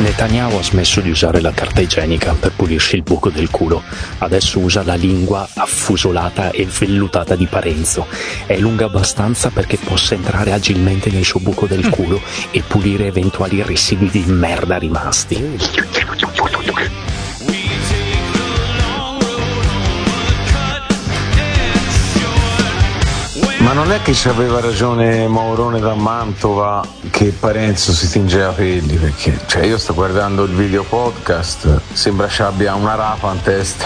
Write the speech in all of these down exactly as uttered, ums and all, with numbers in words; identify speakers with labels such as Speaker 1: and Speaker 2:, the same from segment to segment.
Speaker 1: Netanyahu ha smesso di usare la carta igienica per pulirsi il buco del culo. Adesso usa la lingua affusolata e vellutata di Parenzo. È lunga abbastanza perché possa entrare agilmente nel suo buco del culo e pulire eventuali residui di merda rimasti.
Speaker 2: Ma non è che ci aveva ragione Maurone da Mantova che Parenzo si tingeva i capelli, perché cioè io sto guardando il video podcast, sembra ci abbia una rapa in testa.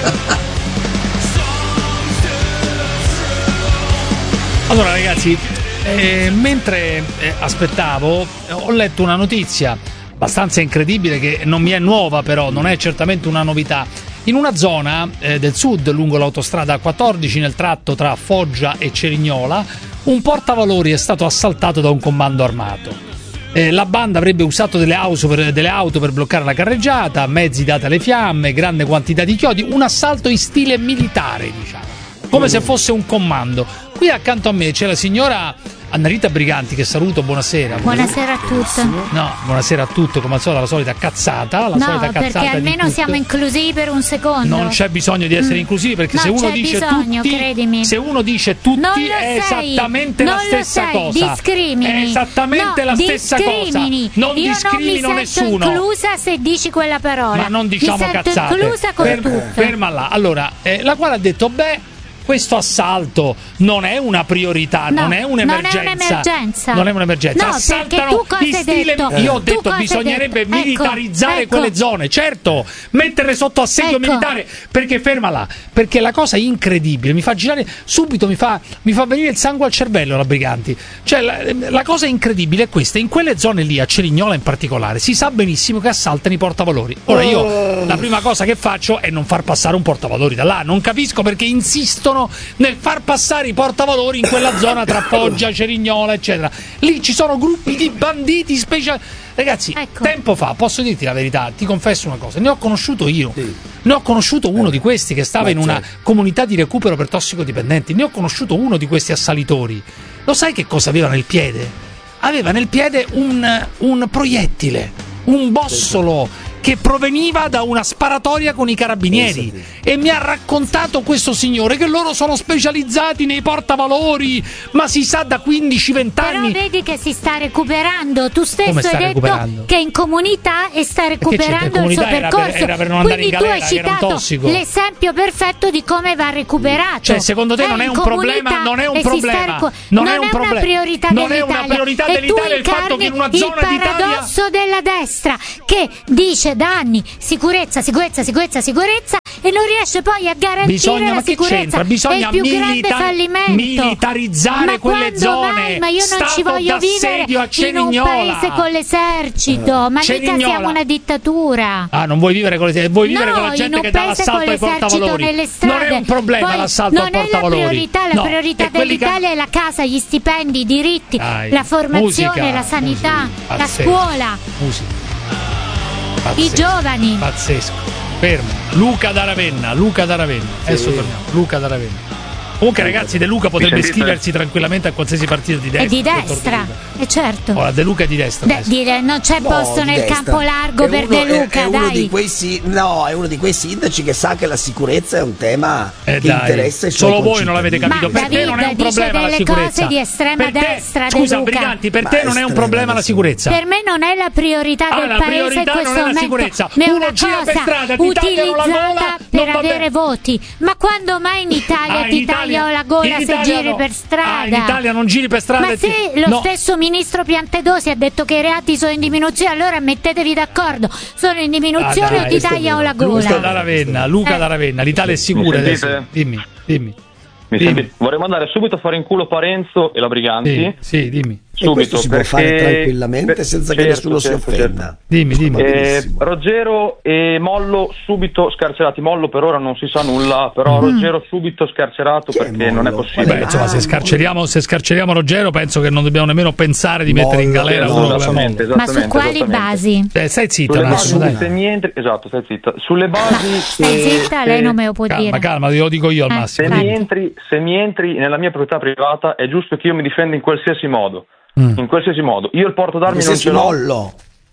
Speaker 3: Allora ragazzi, eh, mentre eh, aspettavo ho letto una notizia abbastanza incredibile che non mi è nuova, però non è certamente una novità. In una zona eh, del sud, lungo l'autostrada quattordici, nel tratto tra Foggia e Cerignola, un portavalori è stato assaltato da un comando armato. Eh, la banda avrebbe usato delle auto, per, delle auto per bloccare la carreggiata, mezzi dati alle fiamme, grande quantità di chiodi, un assalto in stile militare, diciamo, come se fosse un comando. Qui accanto a me c'è la signora Annarita Briganti, che saluto, buonasera.
Speaker 4: Buonasera a tutti.
Speaker 3: No, buonasera a tutti, come al solito la solita cazzata, la
Speaker 4: no,
Speaker 3: solita cazzata
Speaker 4: perché almeno siamo inclusivi per un secondo.
Speaker 3: Non c'è bisogno di essere mm. inclusivi, perché
Speaker 4: no,
Speaker 3: se uno
Speaker 4: c'è
Speaker 3: dice
Speaker 4: bisogno,
Speaker 3: tutti,
Speaker 4: credimi.
Speaker 3: se uno dice tutti è
Speaker 4: sei.
Speaker 3: esattamente
Speaker 4: non
Speaker 3: la stessa
Speaker 4: lo sei.
Speaker 3: cosa.
Speaker 4: Discrimini.
Speaker 3: È esattamente
Speaker 4: no,
Speaker 3: la stessa
Speaker 4: discrimini.
Speaker 3: cosa. Non
Speaker 4: Io
Speaker 3: discrimino
Speaker 4: non mi
Speaker 3: nessuno.
Speaker 4: sento inclusa se dici quella parola.
Speaker 3: Ma non diciamo
Speaker 4: mi sento
Speaker 3: cazzate.
Speaker 4: inclusa con
Speaker 3: Ferma,
Speaker 4: tutto.
Speaker 3: ferma là. Allora, eh, la quale ha detto beh, questo assalto non è una priorità,
Speaker 4: no,
Speaker 3: non è un'emergenza.
Speaker 4: Non è un'emergenza.
Speaker 3: Non è un'emergenza.
Speaker 4: No,
Speaker 3: Assaltano
Speaker 4: tu cosa
Speaker 3: in
Speaker 4: hai
Speaker 3: stile.
Speaker 4: detto?
Speaker 3: Io ho
Speaker 4: Tu
Speaker 3: detto
Speaker 4: cosa hai
Speaker 3: bisognerebbe
Speaker 4: detto?
Speaker 3: militarizzare
Speaker 4: ecco,
Speaker 3: quelle
Speaker 4: ecco.
Speaker 3: zone, certo, metterle sotto assedio
Speaker 4: ecco.
Speaker 3: militare. Perché ferma là, perché la cosa incredibile mi fa girare subito, mi fa, mi fa venire il sangue al cervello, la Briganti. Cioè, la, la cosa incredibile è questa: in quelle zone lì, a Cerignola in particolare, si sa benissimo che assaltano i portavalori. Ora io la prima cosa che faccio è non far passare un portavalori da là. Non capisco perché insistono nel far passare i portavalori in quella zona tra Foggia, Cerignola, eccetera. Lì ci sono gruppi di banditi speciali. Ragazzi, ecco. Tempo fa, posso dirti la verità, ti confesso una cosa, ne ho conosciuto io. Sì. Ne ho conosciuto uno eh. di questi che stava Ma in una certo. comunità di recupero per tossicodipendenti. Ne ho conosciuto uno di questi assalitori. Lo sai che cosa aveva nel piede? Aveva nel piede un, un proiettile, un bossolo che proveniva da una sparatoria con i carabinieri, e mi ha raccontato questo signore che loro sono specializzati nei portavalori, ma si sa da quindici venti anni.
Speaker 4: Però vedi che si sta recuperando, tu stesso
Speaker 3: Come sta
Speaker 4: hai
Speaker 3: recuperando?
Speaker 4: detto che in comunità e sta recuperando il suo
Speaker 3: era
Speaker 4: percorso.
Speaker 3: per, era per non andare
Speaker 4: Quindi
Speaker 3: in galera,
Speaker 4: tu hai citato l'esempio perfetto di come va recuperato.
Speaker 3: Cioè, secondo te
Speaker 4: è
Speaker 3: non è un problema, non è un problema,
Speaker 4: recu-
Speaker 3: non,
Speaker 4: non
Speaker 3: è un problema,
Speaker 4: una priorità
Speaker 3: non
Speaker 4: dell'Italia.
Speaker 3: è una priorità
Speaker 4: e
Speaker 3: dell'Italia il fatto che in una zona
Speaker 4: il paradosso
Speaker 3: d'Italia
Speaker 4: della destra che dice da anni sicurezza, sicurezza, sicurezza, sicurezza e non riesce poi a garantire
Speaker 3: bisogna,
Speaker 4: la
Speaker 3: ma che
Speaker 4: sicurezza.
Speaker 3: c'entra? Bisogna
Speaker 4: è il più
Speaker 3: milita-
Speaker 4: grande fallimento.
Speaker 3: militarizzare
Speaker 4: ma
Speaker 3: quelle zone.
Speaker 4: Mai? Ma io non
Speaker 3: Stato
Speaker 4: ci voglio vivere in un paese con l'esercito, ma
Speaker 3: Cerignola.
Speaker 4: mica siamo una dittatura.
Speaker 3: Ah, non vuoi vivere con le vuoi vivere
Speaker 4: no,
Speaker 3: con la gente
Speaker 4: in
Speaker 3: che
Speaker 4: un
Speaker 3: dà
Speaker 4: paese
Speaker 3: l'assalto
Speaker 4: con
Speaker 3: ai portavalori.
Speaker 4: nelle strade.
Speaker 3: Non è un problema
Speaker 4: Poi
Speaker 3: l'assalto ai portavalori.
Speaker 4: Non è la priorità, la
Speaker 3: no,
Speaker 4: priorità dell'Italia che... è la casa, gli stipendi, i diritti,
Speaker 3: Dai,
Speaker 4: la formazione,
Speaker 3: musica,
Speaker 4: la sanità,
Speaker 3: musica,
Speaker 4: la scuola,
Speaker 3: musica.
Speaker 4: Pazzesco, i giovani.
Speaker 3: Pazzesco. Fermo. Luca da Ravenna, Luca da Ravenna. Sì. Adesso torniamo. Luca da Ravenna. Comunque ragazzi, De Luca potrebbe iscriversi tranquillamente a qualsiasi partito di destra.
Speaker 4: È di destra, è certo.
Speaker 3: Ora De Luca è di destra.
Speaker 4: De, dire, non c'è
Speaker 5: no,
Speaker 4: posto nel
Speaker 5: destra.
Speaker 4: campo largo
Speaker 5: è
Speaker 4: per
Speaker 5: uno,
Speaker 4: De Luca,
Speaker 5: è, è
Speaker 4: dai.
Speaker 5: uno di quei, no, è uno di quei sindaci che sa che la sicurezza è un tema
Speaker 3: eh
Speaker 5: che
Speaker 3: dai,
Speaker 5: interessa i suoi
Speaker 3: solo voi non l'avete capito.
Speaker 4: Ma
Speaker 3: per
Speaker 4: David
Speaker 3: te non è un problema la sicurezza.
Speaker 4: Dice delle cose di estrema
Speaker 3: per te,
Speaker 4: destra,
Speaker 3: scusa,
Speaker 4: De Luca.
Speaker 3: Briganti, per
Speaker 5: Ma
Speaker 3: te non è un problema la sicurezza.
Speaker 4: Per me non è la priorità
Speaker 3: ah,
Speaker 4: del
Speaker 3: la
Speaker 4: paese
Speaker 3: priorità
Speaker 4: in questo
Speaker 3: non è la
Speaker 4: momento.
Speaker 3: sicurezza.
Speaker 4: Ma è
Speaker 3: Uno
Speaker 4: una
Speaker 3: gira per
Speaker 4: cosa
Speaker 3: strada, ti tagliano la gola,
Speaker 4: per
Speaker 3: non
Speaker 4: avere voti. Ma quando mai in Italia
Speaker 3: ah,
Speaker 4: ti
Speaker 3: in Italia,
Speaker 4: tagliano la gola se
Speaker 3: Italia
Speaker 4: giri
Speaker 3: no.
Speaker 4: per strada?
Speaker 3: Ah, in Italia non giri per strada.
Speaker 4: Ma se
Speaker 3: ti...
Speaker 4: lo
Speaker 3: no.
Speaker 4: stesso ministro Piantedosi ha detto che i reati sono in diminuzione, allora mettetevi d'accordo. Sono in diminuzione
Speaker 3: ah,
Speaker 4: o ti tagliano la gola?
Speaker 3: Luca da Ravenna, Luca eh. da Ravenna, l'Italia è sicura adesso. Dimmi, dimmi.
Speaker 6: Mi dimmi. Vorrei mandare subito a fare in culo Parenzo e la Briganti.
Speaker 3: Sì, sì dimmi.
Speaker 5: Subito, si
Speaker 6: perché...
Speaker 5: può fare tranquillamente senza
Speaker 6: certo,
Speaker 5: che nessuno
Speaker 6: certo,
Speaker 5: si offenda.
Speaker 6: Certo.
Speaker 3: Dimmi, dimmi.
Speaker 6: Eh, Roggero e Mollo subito scarcerati. Mollo per ora non si sa nulla, però mm. Roggero subito scarcerato. Chi perché non è possibile.
Speaker 3: Beh, insomma, ah, se scarceriamo, se scarceriamo Roggero, penso che non dobbiamo nemmeno pensare di Mollo, mettere in galera
Speaker 6: no,
Speaker 3: uno
Speaker 6: esattamente,
Speaker 3: come
Speaker 4: Ma su quali basi?
Speaker 3: Eh, stai zitta,
Speaker 6: Sulle
Speaker 3: adesso,
Speaker 6: basi,
Speaker 3: dai.
Speaker 6: se mi entri, esatto, stai zitta. Sulle basi.
Speaker 4: Stai
Speaker 6: se,
Speaker 4: zitta,
Speaker 6: se,
Speaker 4: lei non me lo può
Speaker 3: calma,
Speaker 4: dire.
Speaker 3: Calma, io lo dico io al
Speaker 4: eh,
Speaker 3: massimo.
Speaker 6: Se mi, entri, se mi entri nella mia proprietà privata, è giusto che io mi difenda in qualsiasi modo.
Speaker 3: Mm.
Speaker 6: In qualsiasi modo. Io il porto d'armi non ce l'ho.
Speaker 5: Mollo.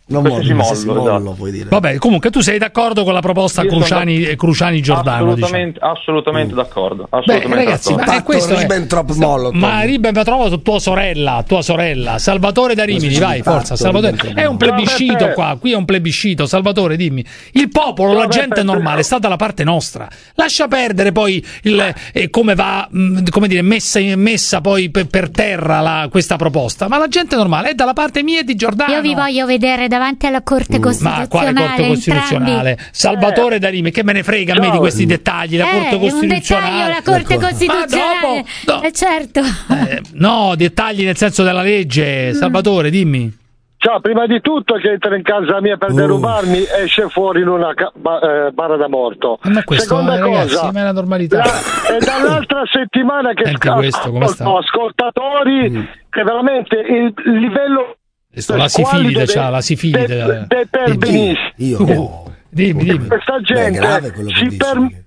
Speaker 5: Non
Speaker 6: qualsiasi
Speaker 5: mollo,
Speaker 6: mollo,
Speaker 5: mollo,
Speaker 6: esatto.
Speaker 5: puoi dire.
Speaker 3: Vabbè, comunque tu sei d'accordo con la proposta
Speaker 6: Io sono
Speaker 3: Cruciani,
Speaker 6: da-
Speaker 3: Cruciani Giordano?
Speaker 6: Assolutamente, assolutamente d'accordo.
Speaker 3: Beh,
Speaker 6: Assolutamente
Speaker 3: ragazzi,
Speaker 6: d'accordo.
Speaker 3: ma è
Speaker 5: Fatto
Speaker 3: questo è-
Speaker 5: Ribbentrop Molotov.
Speaker 3: Ma Ribbentrop, tua sorella, tua sorella, Salvatore da Rimini,
Speaker 5: Cosa
Speaker 3: vai,
Speaker 5: ci
Speaker 3: forza,
Speaker 5: fatto,
Speaker 3: Salvatore.
Speaker 5: Ribbentrop
Speaker 3: È un
Speaker 6: Molotov?
Speaker 3: plebiscito
Speaker 6: Ciao,
Speaker 3: qua, qui è un plebiscito, Salvatore, dimmi. Il popolo, la
Speaker 6: Ciao,
Speaker 3: gente
Speaker 6: Beppe.
Speaker 3: normale sta dalla parte nostra. Lascia perdere poi il, eh, come va, mh, come dire, messa, messa poi per, per terra la, questa proposta, ma la gente normale è dalla parte mia e di Giordano.
Speaker 4: Io vi voglio vedere davanti alla Corte
Speaker 3: Ma
Speaker 4: Costituzionale.
Speaker 3: quale Corte Costituzionale?
Speaker 4: entrambi.
Speaker 3: Salvatore da Rimini, che me ne frega a me di questi dettagli, la
Speaker 4: Eh,
Speaker 3: Corte
Speaker 4: è un
Speaker 3: Costituzionale.
Speaker 4: dettaglio la Corte
Speaker 5: D'accordo.
Speaker 4: Costituzionale.
Speaker 3: Ma dopo- no.
Speaker 4: Eh, certo.
Speaker 3: Eh, no, dettagli nel senso della legge. Salvatore, dimmi.
Speaker 7: Ciao, prima di tutto che entra in casa mia per
Speaker 5: Oh.
Speaker 7: derubarmi, esce fuori in una ca- ba- eh, bara da morto.
Speaker 3: Ma questo,
Speaker 7: Seconda
Speaker 3: eh, ragazzi,
Speaker 7: cosa,
Speaker 3: ma è la normalità.
Speaker 7: la- è dall'altra settimana che
Speaker 3: Senti questo, come sta?
Speaker 7: ascolto ascoltatori che veramente il livello
Speaker 3: Questo, la sifilide c'ha, la sifilide.
Speaker 7: dei de, per
Speaker 5: Io,
Speaker 7: benissimo.
Speaker 5: io oh.
Speaker 3: Dimmi, dimmi.
Speaker 7: Questa
Speaker 5: Beh, è
Speaker 7: gente
Speaker 5: grave quello che
Speaker 7: si,
Speaker 5: dici.
Speaker 7: per-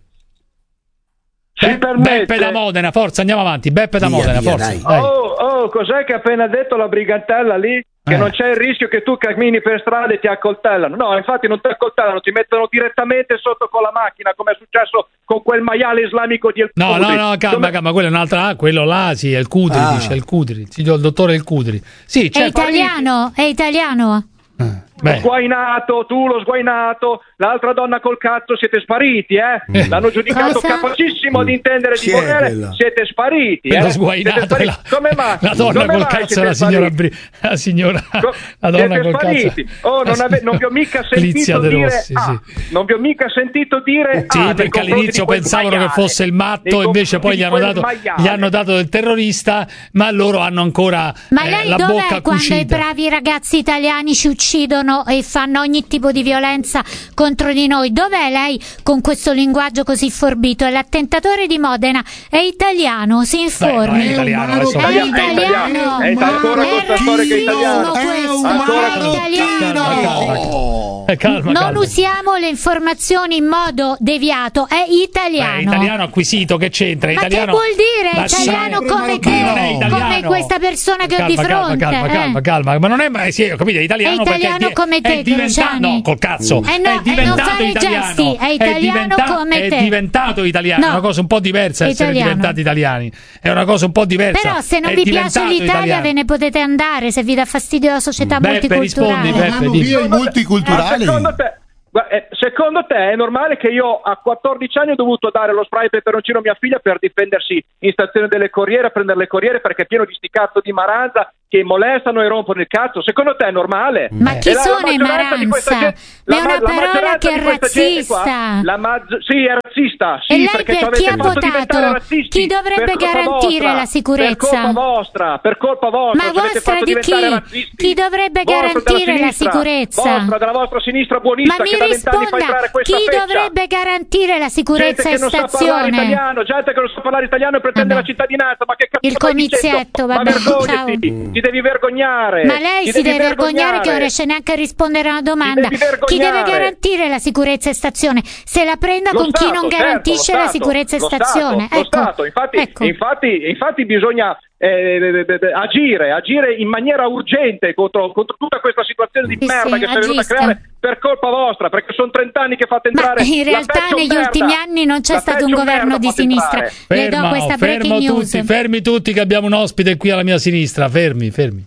Speaker 7: si
Speaker 3: Be-
Speaker 7: permette
Speaker 3: Beppe da Modena, forza, andiamo avanti. Beppe da
Speaker 5: Via,
Speaker 3: Modena,
Speaker 5: via,
Speaker 3: forza.
Speaker 5: dai.
Speaker 3: Dai.
Speaker 6: Oh, oh, cos'è che ha appena detto la brigantella lì? Che
Speaker 3: Eh.
Speaker 6: non c'è il rischio che tu cammini per strada e ti accoltellano. No, infatti non ti accoltellano, ti mettono direttamente sotto con la macchina, come è successo con quel maiale islamico di El
Speaker 3: No, no,
Speaker 6: Kudri.
Speaker 3: no, calma,
Speaker 6: Come-
Speaker 3: calma, quello è un'altra. Ah, quello là, sì, è il Cudri,
Speaker 5: Ah.
Speaker 3: dice, è il Cudri. Sì, il dottore Il Cudri. Sì,
Speaker 4: È
Speaker 3: c'è.
Speaker 4: italiano, è italiano.
Speaker 3: Eh, beh.
Speaker 6: Sguainato, tu lo sguainato, l'altra donna col cazzo, siete spariti, eh? L'hanno giudicato
Speaker 4: Cosa?
Speaker 6: capacissimo di intendere
Speaker 5: Chi
Speaker 6: di
Speaker 5: è
Speaker 6: volere,
Speaker 5: quello?
Speaker 6: siete spariti,
Speaker 3: Quello
Speaker 6: eh?
Speaker 3: sguainato
Speaker 6: Siete
Speaker 3: è
Speaker 6: spariti.
Speaker 3: la,
Speaker 6: Come mai?
Speaker 3: la donna
Speaker 6: Come
Speaker 3: col
Speaker 6: mai
Speaker 3: cazzo è
Speaker 6: siete
Speaker 3: la signora
Speaker 6: spariti?
Speaker 3: Bri- la signora
Speaker 6: Co-
Speaker 3: la donna
Speaker 6: siete
Speaker 3: col
Speaker 6: spariti.
Speaker 3: cazzo
Speaker 6: Oh, non, ave- non vi ho mica
Speaker 3: Clizia
Speaker 6: sentito
Speaker 3: De
Speaker 6: dire
Speaker 3: Rossi,
Speaker 6: ah,
Speaker 3: sì.
Speaker 6: non vi ho mica sentito dire
Speaker 3: Sì,
Speaker 6: ah, nei
Speaker 3: perché
Speaker 6: confronti
Speaker 3: all'inizio
Speaker 6: di quel
Speaker 3: pensavano che
Speaker 6: maiale.
Speaker 3: fosse il matto,
Speaker 6: Nei
Speaker 3: invece poi
Speaker 6: confronti
Speaker 3: gli hanno,
Speaker 6: di quel
Speaker 3: dato,
Speaker 6: maiale.
Speaker 3: gli hanno dato del terrorista, ma loro hanno ancora
Speaker 4: Ma
Speaker 3: eh,
Speaker 4: lei
Speaker 3: la
Speaker 4: dov'è
Speaker 3: bocca
Speaker 4: quando i
Speaker 3: cucita.
Speaker 4: bravi ragazzi italiani ci uccidono e fanno ogni tipo di violenza contro di noi? Dov'è lei con questo linguaggio così forbito? E l'attentatore di Modena è italiano, si
Speaker 3: Beh, no,
Speaker 4: informi.
Speaker 3: è italiano,
Speaker 8: È
Speaker 3: adesso-
Speaker 4: È
Speaker 6: Italiano,
Speaker 4: italiano,
Speaker 6: è italiano, ancora con questa storia che è italiano.
Speaker 4: razzismo
Speaker 8: È un
Speaker 4: questo,
Speaker 6: Ancora-
Speaker 4: è italiano.
Speaker 8: maroccano!
Speaker 3: Eh, calma,
Speaker 4: Non
Speaker 3: calma.
Speaker 4: usiamo le informazioni in modo deviato, è
Speaker 3: Beh,
Speaker 4: italiano.
Speaker 3: italiano acquisito, che c'entra?
Speaker 4: Ma
Speaker 3: Italiano...
Speaker 4: che vuol dire?
Speaker 3: Ma
Speaker 4: Italiano
Speaker 3: sì,
Speaker 4: come
Speaker 3: ma non è
Speaker 4: te,
Speaker 3: italiano.
Speaker 4: come questa persona che ho di
Speaker 3: Calma, calma,
Speaker 4: fronte.
Speaker 3: calma,
Speaker 4: eh.
Speaker 3: calma, calma, ma non è mai sì, ho capito, è italiano,
Speaker 4: È italiano
Speaker 3: perché è,
Speaker 4: come
Speaker 3: è
Speaker 4: te,
Speaker 3: diventato
Speaker 4: Cruciani.
Speaker 3: no, col cazzo.
Speaker 4: Eh no,
Speaker 3: è
Speaker 4: eh,
Speaker 3: diventato
Speaker 4: non fare i
Speaker 3: italiano.
Speaker 4: gesti, è italiano
Speaker 3: diventa-
Speaker 4: come
Speaker 3: è
Speaker 4: te.
Speaker 3: diventato italiano, è
Speaker 4: No.
Speaker 3: una cosa un po' diversa essere
Speaker 4: Italiano.
Speaker 3: diventati italiani. È una cosa un po' diversa.
Speaker 4: Però se non
Speaker 3: È
Speaker 4: vi piace
Speaker 3: diventato
Speaker 4: l'Italia
Speaker 3: italiano.
Speaker 4: ve ne potete andare se vi dà fastidio la società
Speaker 3: Beppe,
Speaker 4: multiculturale.
Speaker 3: rispondi, Beppe.
Speaker 8: Vanno
Speaker 3: dimmi.
Speaker 8: via i
Speaker 6: Ma
Speaker 8: multiculturali.
Speaker 6: secondo te, gua- eh, secondo te è normale che io a quattordici anni ho dovuto dare lo spray peperoncino a mia figlia per difendersi in stazione delle corriere, a prendere le corriere perché è pieno di sti cazzo di maranza che molestano e rompono il cazzo? Secondo te è normale?
Speaker 4: Ma chi
Speaker 6: E la- la
Speaker 4: sono i
Speaker 6: maggioranza di questa
Speaker 4: maranza?
Speaker 6: gente-
Speaker 4: Ma è
Speaker 6: la
Speaker 4: una
Speaker 6: ma- la
Speaker 4: parola
Speaker 6: maggioranza
Speaker 4: che è
Speaker 6: di questa gente qua-
Speaker 4: razzista.
Speaker 6: la maggi- sì, è razzista, sì,
Speaker 4: E lei
Speaker 6: perché
Speaker 4: per
Speaker 6: ci avete
Speaker 4: chi ha
Speaker 6: fatto diventare
Speaker 4: votato?
Speaker 6: razzisti.
Speaker 4: Chi dovrebbe
Speaker 6: Per colpa
Speaker 4: garantire
Speaker 6: vostra,
Speaker 4: la sicurezza?
Speaker 6: Per colpa vostra, per colpa vostra,
Speaker 4: Ma
Speaker 6: ci avete
Speaker 4: vostra
Speaker 6: fatto
Speaker 4: di
Speaker 6: diventare
Speaker 4: chi?
Speaker 6: razzisti.
Speaker 4: Chi dovrebbe
Speaker 6: Vostra,
Speaker 4: garantire
Speaker 6: della
Speaker 4: la
Speaker 6: sinistra.
Speaker 4: sicurezza?
Speaker 6: Vostra, della vostra sinistra
Speaker 4: Ma
Speaker 6: buonista
Speaker 4: mi
Speaker 6: che da vent'anni fa
Speaker 4: risponda,
Speaker 6: entrare questa
Speaker 4: chi
Speaker 6: feccia.
Speaker 4: dovrebbe garantire la sicurezza
Speaker 6: Gente
Speaker 4: in
Speaker 6: che non sa parlare
Speaker 4: stazione?
Speaker 6: italiano, gente che non sa parlare italiano e pretende
Speaker 4: Vabbè.
Speaker 6: la cittadinanza, ma che cazzo
Speaker 4: Il
Speaker 6: stai dicendo?
Speaker 4: comizietto,
Speaker 6: Ma
Speaker 4: vabbè,
Speaker 6: vergognati,
Speaker 4: ciao.
Speaker 6: ti devi vergognare.
Speaker 4: Ma lei
Speaker 6: ti
Speaker 4: si
Speaker 6: devi
Speaker 4: deve vergognare che non
Speaker 6: vergognare.
Speaker 4: riesce neanche a rispondere a una domanda.
Speaker 6: devi vergognare.
Speaker 4: Chi deve garantire la sicurezza in stazione? Se la prenda
Speaker 6: Lo
Speaker 4: con chi
Speaker 6: Stato,
Speaker 4: non
Speaker 6: certo,
Speaker 4: garantisce
Speaker 6: lo
Speaker 4: la
Speaker 6: Stato,
Speaker 4: sicurezza in
Speaker 6: lo
Speaker 4: stazione.
Speaker 6: Stato, lo
Speaker 4: Ecco,
Speaker 6: Stato, infatti,
Speaker 4: ecco.
Speaker 6: infatti, infatti bisogna eh, eh, eh, agire, agire in maniera urgente contro, contro tutta questa situazione di
Speaker 4: Sì,
Speaker 6: merda
Speaker 4: sì,
Speaker 6: che si è venuta a
Speaker 4: agisca.
Speaker 6: creare per colpa vostra, perché sono trent'anni che fate
Speaker 4: Ma
Speaker 6: entrare
Speaker 4: in
Speaker 6: la
Speaker 4: realtà
Speaker 6: peggio
Speaker 4: negli
Speaker 6: merda.
Speaker 4: ultimi anni non c'è
Speaker 6: La
Speaker 4: stato un
Speaker 6: peggio
Speaker 4: governo
Speaker 6: merda
Speaker 4: di
Speaker 6: fate
Speaker 4: sinistra.
Speaker 6: entrare.
Speaker 4: Le do
Speaker 3: Fermo,
Speaker 4: questa
Speaker 3: fermo
Speaker 4: breaking news.
Speaker 3: tutti, fermi tutti che abbiamo un ospite qui alla mia sinistra, fermi, fermi.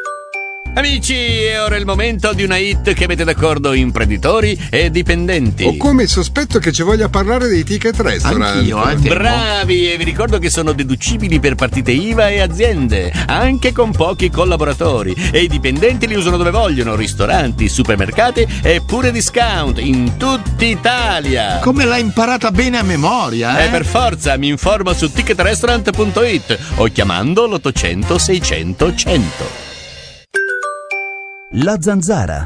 Speaker 9: Amici, è ora il momento di una hit che mette d'accordo imprenditori e dipendenti.
Speaker 10: Ho come il sospetto che ci voglia parlare dei ticket restaurant.
Speaker 9: Anch'io, eh, temo. Bravi, e vi ricordo che sono deducibili per partite I V A e aziende, anche con pochi collaboratori. E i dipendenti li usano dove vogliono, ristoranti, supermercati e pure discount in tutta Italia.
Speaker 8: Come l'ha imparata bene a memoria, eh?
Speaker 9: E per forza, mi informo su ticket restaurant punto it o chiamando l'ottocento seicento cento.
Speaker 11: La Zanzara.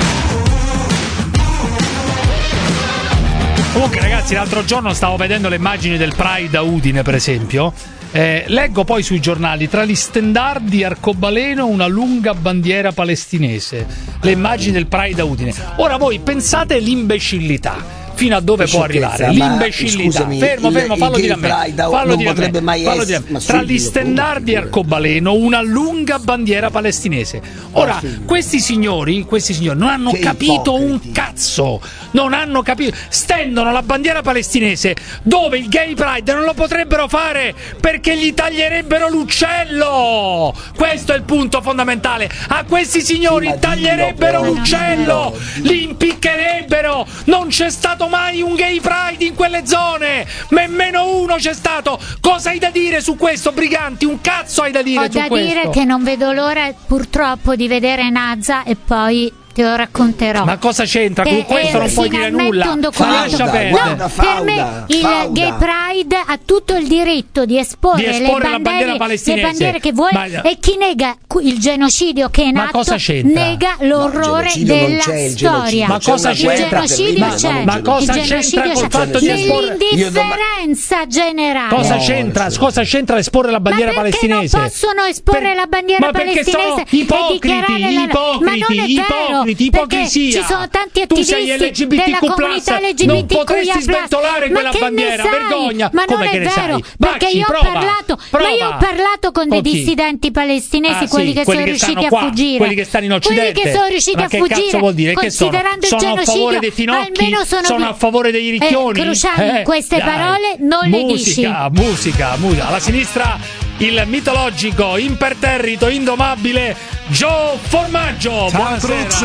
Speaker 3: Comunque ragazzi, l'altro giorno stavo vedendo le immagini del Pride a Udine, per esempio. Eh, leggo poi sui giornali, tra gli stendardi arcobaleno una lunga bandiera palestinese. Le immagini del Pride a Udine. Ora voi pensate l'imbecillità. fino a dove
Speaker 5: Che
Speaker 3: può
Speaker 5: sciocchezza,
Speaker 3: arrivare
Speaker 5: ma,
Speaker 3: l'imbecillità.
Speaker 5: scusami,
Speaker 3: Fermo,
Speaker 5: il-
Speaker 3: fermo,
Speaker 5: il
Speaker 3: fallo
Speaker 5: gay
Speaker 3: dire a me.
Speaker 5: pride
Speaker 3: Fallo
Speaker 5: non
Speaker 3: dire a me.
Speaker 5: potrebbe mai
Speaker 3: Fallo
Speaker 5: essere-
Speaker 3: dire a me.
Speaker 5: ma
Speaker 3: Tra gli
Speaker 5: subito,
Speaker 3: stendardi e arcobaleno, una lunga bandiera palestinese. Ora, questi signori, questi signori non hanno
Speaker 5: Che
Speaker 3: capito un
Speaker 5: ipocriti.
Speaker 3: cazzo. Non hanno capito. Stendono la bandiera palestinese dove il gay pride non lo potrebbero fare perché gli taglierebbero l'uccello. Questo è il punto fondamentale. A questi signori
Speaker 5: Sì, ma
Speaker 3: taglierebbero
Speaker 5: dillo, però,
Speaker 3: l'uccello,
Speaker 5: dillo.
Speaker 3: li impiccherebbero. Non c'è stato mai un gay pride in quelle zone, nemmeno uno c'è stato. Cosa hai da dire su questo, Briganti? Un cazzo hai da dire
Speaker 4: Ho
Speaker 3: su
Speaker 4: da
Speaker 3: questo?
Speaker 4: dire che non vedo l'ora purtroppo di vedere Nazza e poi te lo racconterò.
Speaker 3: Ma cosa c'entra? Con
Speaker 4: E-
Speaker 3: questo
Speaker 4: e
Speaker 3: non puoi dire
Speaker 4: finalmente
Speaker 3: nulla.
Speaker 4: un
Speaker 3: Ma
Speaker 4: documento.
Speaker 3: lascia perdere.
Speaker 5: Guarda,
Speaker 4: No,
Speaker 5: Fauda,
Speaker 4: per me il
Speaker 5: Fauda.
Speaker 4: Gay Pride ha tutto il diritto di esporre,
Speaker 3: Di esporre
Speaker 4: le,
Speaker 3: la
Speaker 4: bandere,
Speaker 3: bandiera
Speaker 4: le
Speaker 3: palestinese.
Speaker 4: bandiere che vuole,
Speaker 3: Ma-
Speaker 4: e chi nega cu- il genocidio che è in
Speaker 3: Ma
Speaker 4: atto
Speaker 3: cosa c'entra?
Speaker 4: nega l'orrore
Speaker 5: No, il genocidio non
Speaker 4: della
Speaker 5: c'è, il
Speaker 4: storia.
Speaker 5: genocidio.
Speaker 3: Ma cosa
Speaker 4: il
Speaker 3: c'entra?
Speaker 4: genocidio
Speaker 5: Ma-
Speaker 4: c'è.
Speaker 3: ma cosa
Speaker 4: il
Speaker 3: c'entra
Speaker 4: genocidio
Speaker 3: col
Speaker 4: c'è.
Speaker 3: fatto di esporre-
Speaker 4: L'indifferenza generale.
Speaker 3: Cosa
Speaker 5: No,
Speaker 3: c'entra?
Speaker 5: sì.
Speaker 3: Cosa c'entra esporre la bandiera
Speaker 4: ma perché
Speaker 3: palestinese?
Speaker 4: non possono esporre
Speaker 3: Per-
Speaker 4: la bandiera
Speaker 3: ma perché
Speaker 4: palestinese
Speaker 3: sono
Speaker 4: e
Speaker 3: ipocriti,
Speaker 4: dichiarare la-
Speaker 3: ipocriti,
Speaker 4: ma non è vero,
Speaker 3: ipocriti,
Speaker 4: perché
Speaker 3: ipocrisia.
Speaker 4: ci sono tanti
Speaker 3: Tu sei
Speaker 4: attivisti
Speaker 3: L G B T Q
Speaker 4: della
Speaker 3: plus,
Speaker 4: comunità L G
Speaker 3: non
Speaker 4: B T Q I A
Speaker 3: potresti
Speaker 4: plus.
Speaker 3: sventolare
Speaker 4: Ma
Speaker 3: quella
Speaker 4: che ne
Speaker 3: bandiera,
Speaker 4: sai?
Speaker 3: vergogna.
Speaker 4: Ma
Speaker 3: Come
Speaker 4: non
Speaker 3: che
Speaker 4: è
Speaker 3: ne
Speaker 4: vero,
Speaker 3: sai?
Speaker 4: perché
Speaker 3: Vacci,
Speaker 4: io ho
Speaker 3: prova,
Speaker 4: parlato,
Speaker 3: prova.
Speaker 4: ma io ho parlato con dei
Speaker 3: Con chi?
Speaker 4: dissidenti palestinesi,
Speaker 3: Ah,
Speaker 4: quelli
Speaker 3: sì,
Speaker 4: che
Speaker 3: quelli
Speaker 4: sono
Speaker 3: che
Speaker 4: riusciti
Speaker 3: stanno
Speaker 4: a
Speaker 3: qua,
Speaker 4: fuggire,
Speaker 3: quelli che stanno in Occidente.
Speaker 4: quelli che sono riusciti
Speaker 3: Ma
Speaker 4: a
Speaker 3: che
Speaker 4: fuggire,
Speaker 3: cazzo vuol dire? Che sono?
Speaker 4: considerando il
Speaker 3: Sono a
Speaker 4: genocidio,
Speaker 3: favore dei finocchi?
Speaker 4: almeno sono,
Speaker 3: Sono
Speaker 4: vi-
Speaker 3: a favore dei ricchioni?
Speaker 4: Eh, Cruciani,
Speaker 3: Eh,
Speaker 4: queste
Speaker 3: dai.
Speaker 4: parole non le dici.
Speaker 3: Musica, musica, musica. Alla sinistra il mitologico, imperterrito, indomabile Joe Formaggio.
Speaker 11: Ciao,
Speaker 3: Buonasera.
Speaker 11: Cruz.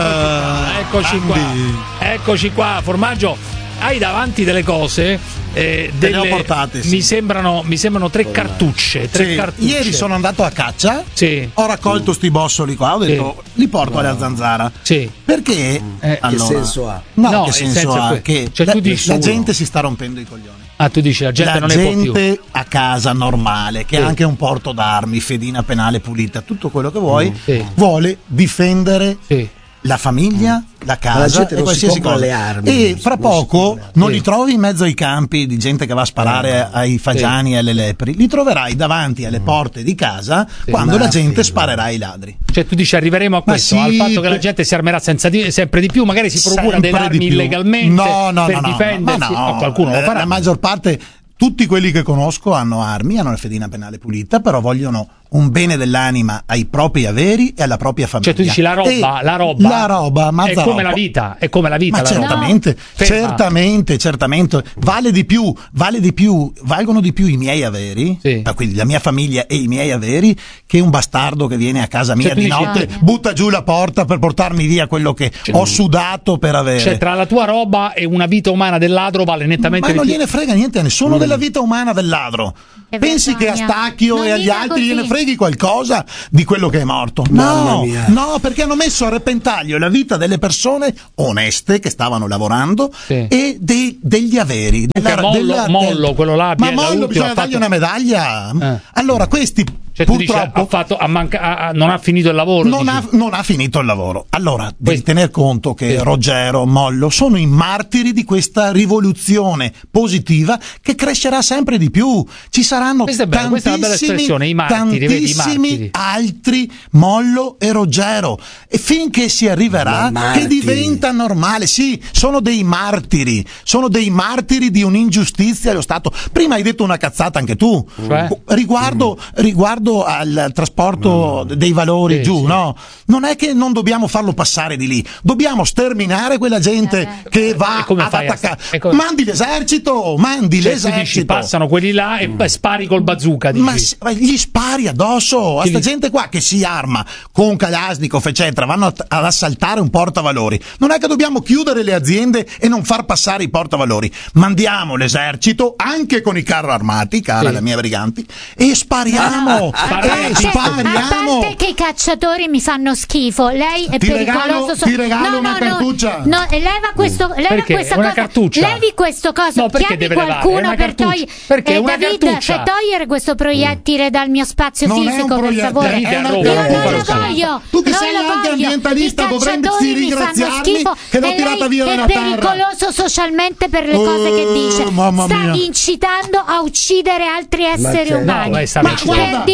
Speaker 3: Eccoci qua.
Speaker 11: Bambi.
Speaker 3: Eccoci qua, Formaggio. Hai davanti delle cose, eh,
Speaker 11: Te ne
Speaker 3: delle,
Speaker 11: ho portate, sì.
Speaker 3: mi sembrano, mi sembrano tre cartucce. Tre
Speaker 11: Sì,
Speaker 3: cartucce.
Speaker 11: ieri sono andato a caccia,
Speaker 3: Sì.
Speaker 11: ho raccolto sti bossoli qua, ho detto li porto alla zanzara.
Speaker 3: Sì.
Speaker 11: Perché?
Speaker 3: Eh,
Speaker 11: allora,
Speaker 5: che senso ha?
Speaker 11: No,
Speaker 3: No,
Speaker 11: che
Speaker 3: il
Speaker 11: senso
Speaker 3: senso è
Speaker 11: ha?
Speaker 3: que-
Speaker 11: Che
Speaker 3: cioè,
Speaker 11: la,
Speaker 3: tu dici
Speaker 11: la
Speaker 3: uno.
Speaker 11: gente si sta rompendo i coglioni.
Speaker 3: Ah, tu dici la gente
Speaker 11: La
Speaker 3: non ne può più.
Speaker 11: gente a casa normale, che
Speaker 3: Sì.
Speaker 11: ha anche un porto d'armi, fedina penale pulita, tutto quello che vuoi,
Speaker 3: Mm, sì.
Speaker 11: vuole difendere
Speaker 3: Sì.
Speaker 11: la famiglia, la casa
Speaker 5: gente
Speaker 11: e
Speaker 5: non si
Speaker 11: qualsiasi
Speaker 5: compra
Speaker 11: cosa.
Speaker 5: le armi,
Speaker 11: e
Speaker 5: non si-
Speaker 11: fra
Speaker 5: non si
Speaker 11: poco
Speaker 5: compra.
Speaker 11: non
Speaker 3: Sì.
Speaker 11: li trovi in mezzo ai campi di gente che va a sparare ai fagiani e alle lepri, li troverai davanti alle porte di casa quando la
Speaker 5: Ma
Speaker 11: gente
Speaker 5: sì,
Speaker 11: sparerà ai ladri.
Speaker 3: Cioè tu dici arriveremo a
Speaker 11: Ma
Speaker 3: questo,
Speaker 11: sì,
Speaker 3: al fatto che la
Speaker 11: per-
Speaker 3: gente si armerà senza di- sempre di più, magari si procura
Speaker 11: Sempre
Speaker 3: delle armi
Speaker 11: di più.
Speaker 3: illegalmente
Speaker 11: no, no,
Speaker 3: per
Speaker 11: no, no,
Speaker 3: difendersi,
Speaker 11: ma no,
Speaker 3: ma qualcuno lo
Speaker 11: la,
Speaker 3: farà.
Speaker 11: la maggior parte, tutti quelli che conosco hanno armi, hanno la fedina penale pulita, però vogliono un bene dell'anima ai propri averi e alla propria famiglia.
Speaker 3: Cioè tu dici la roba,
Speaker 11: E
Speaker 3: la roba,
Speaker 11: la roba,
Speaker 3: è
Speaker 11: mazza
Speaker 3: come
Speaker 11: roba.
Speaker 3: la vita, è come la vita.
Speaker 11: Ma
Speaker 3: la roba.
Speaker 11: certamente,
Speaker 3: Ferma.
Speaker 11: certamente, certamente, vale di più, vale di più, valgono di più i miei averi,
Speaker 3: Sì.
Speaker 11: eh, quindi la mia famiglia e i miei averi, che un bastardo che viene a casa mia
Speaker 3: Cioè, tu
Speaker 11: di
Speaker 3: dici-
Speaker 11: notte,
Speaker 4: Ah.
Speaker 11: butta giù la porta per portarmi via quello che ho sudato per avere.
Speaker 3: Cioè tra la tua roba e una vita umana del ladro vale nettamente
Speaker 11: Ma
Speaker 3: di
Speaker 11: non
Speaker 3: più.
Speaker 11: gliene frega niente a nessuno della vita umana del ladro.
Speaker 4: Che
Speaker 11: Pensi che a
Speaker 4: vergogna.
Speaker 11: Stacchio
Speaker 4: Non
Speaker 11: e agli
Speaker 4: dica
Speaker 11: altri
Speaker 4: così.
Speaker 11: gliene freghi qualcosa di quello che è morto?
Speaker 5: Mamma
Speaker 11: No,
Speaker 5: mia.
Speaker 11: no, perché hanno messo a repentaglio la vita delle persone oneste che stavano lavorando
Speaker 3: Sì.
Speaker 11: e dei- degli averi.
Speaker 3: Comunque Mollo- Mollo, quello là,
Speaker 11: ma
Speaker 3: da
Speaker 11: Mollo
Speaker 3: ultimo,
Speaker 11: bisogna
Speaker 3: ha
Speaker 11: dargli
Speaker 3: fatto-
Speaker 11: una medaglia.
Speaker 3: Eh.
Speaker 11: Allora, questi
Speaker 3: Cioè tu dici,
Speaker 11: purtroppo
Speaker 3: ha fatto, ha manca- ha- ha- non ha finito il lavoro.
Speaker 11: non
Speaker 3: dici.
Speaker 11: ha, non ha finito il lavoro. Allora, devi
Speaker 3: Questo-
Speaker 11: tener conto che
Speaker 3: Sì.
Speaker 11: Ruggero, Mollo sono i martiri di questa rivoluzione positiva che crescerà sempre di più. Ci saranno
Speaker 3: Questa è bella, questa è una bella
Speaker 11: tantissimi,
Speaker 3: espressione, i martiri, vedi, i
Speaker 11: tantissimi
Speaker 3: martiri.
Speaker 11: altri Mollo e Ruggero. E finché si arriverà
Speaker 5: Ma
Speaker 11: che
Speaker 5: martiri.
Speaker 11: diventa normale. Sì, sono dei martiri, sono dei martiri di un'ingiustizia dello Stato. Prima hai detto una cazzata anche tu.
Speaker 3: Cioè?
Speaker 11: Riguardo, riguardo al trasporto dei valori
Speaker 3: Sì,
Speaker 11: giù,
Speaker 3: sì.
Speaker 11: no? Non è che non dobbiamo farlo passare di lì, dobbiamo sterminare quella gente
Speaker 4: Eh,
Speaker 11: che va
Speaker 3: E come
Speaker 11: ad
Speaker 3: fai a-
Speaker 11: attaccare.
Speaker 3: e come-
Speaker 11: Mandi l'esercito, mandi
Speaker 3: Cioè, tu dici,
Speaker 11: l'esercito.
Speaker 3: passano quelli là e poi spari col bazooka. Dici.
Speaker 11: Ma s- ma gli spari addosso a
Speaker 3: Chi
Speaker 11: sta
Speaker 3: li-
Speaker 11: gente qua che si arma con Kalashnikov eccetera, vanno a- ad assaltare un portavalori. Non è che dobbiamo chiudere le aziende e non far passare i portavalori. Mandiamo l'esercito anche con i carri armati, cara
Speaker 3: Sì.
Speaker 11: la mia Briganti, e spariamo.
Speaker 4: A
Speaker 3: Spariamo.
Speaker 11: e
Speaker 4: parte, a
Speaker 11: spariamo.
Speaker 4: parte che i cacciatori mi fanno schifo, lei è
Speaker 11: Ti
Speaker 4: pericoloso.
Speaker 11: regalo-
Speaker 4: so-
Speaker 11: ti regalo
Speaker 4: no,
Speaker 11: una
Speaker 4: no,
Speaker 11: cartuccia.
Speaker 4: No, no, e leva questo, leva
Speaker 3: Perché?
Speaker 4: questa
Speaker 3: Una
Speaker 4: cosa.
Speaker 3: cartuccia?
Speaker 4: Levi questo coso.
Speaker 3: No, perché
Speaker 4: chiami
Speaker 3: deve levare? È
Speaker 4: qualcuno
Speaker 3: una
Speaker 4: per
Speaker 3: cartuccia.
Speaker 4: togliere.
Speaker 3: Perché?
Speaker 4: Eh,
Speaker 3: Una
Speaker 4: David,
Speaker 3: cartuccia.
Speaker 4: fai togliere questo proiettile dal mio spazio
Speaker 11: Non è un
Speaker 4: fisico, per
Speaker 11: proiettile,
Speaker 4: favore.
Speaker 3: David,
Speaker 11: è una
Speaker 3: Roma,
Speaker 4: Io
Speaker 3: non
Speaker 4: non
Speaker 3: può
Speaker 4: lo
Speaker 3: fare
Speaker 4: voglio.
Speaker 11: Tu che
Speaker 4: non
Speaker 11: sei
Speaker 4: lo
Speaker 11: anche
Speaker 4: voglio.
Speaker 11: ambientalista,
Speaker 4: I
Speaker 11: dovresti
Speaker 4: cacciatori mi fanno
Speaker 11: ringraziarmi
Speaker 4: schifo
Speaker 11: che l'ho
Speaker 4: e
Speaker 11: tirata
Speaker 4: lei
Speaker 11: via
Speaker 4: è
Speaker 11: dalla terra.
Speaker 4: pericoloso socialmente per le cose che
Speaker 11: Oh,
Speaker 4: dice.
Speaker 11: mamma
Speaker 4: Sta
Speaker 11: mia.
Speaker 4: incitando a uccidere altri esseri
Speaker 5: certo.
Speaker 4: umani
Speaker 3: No, lei sta
Speaker 11: Ma
Speaker 3: incitando.
Speaker 4: per
Speaker 11: guarda,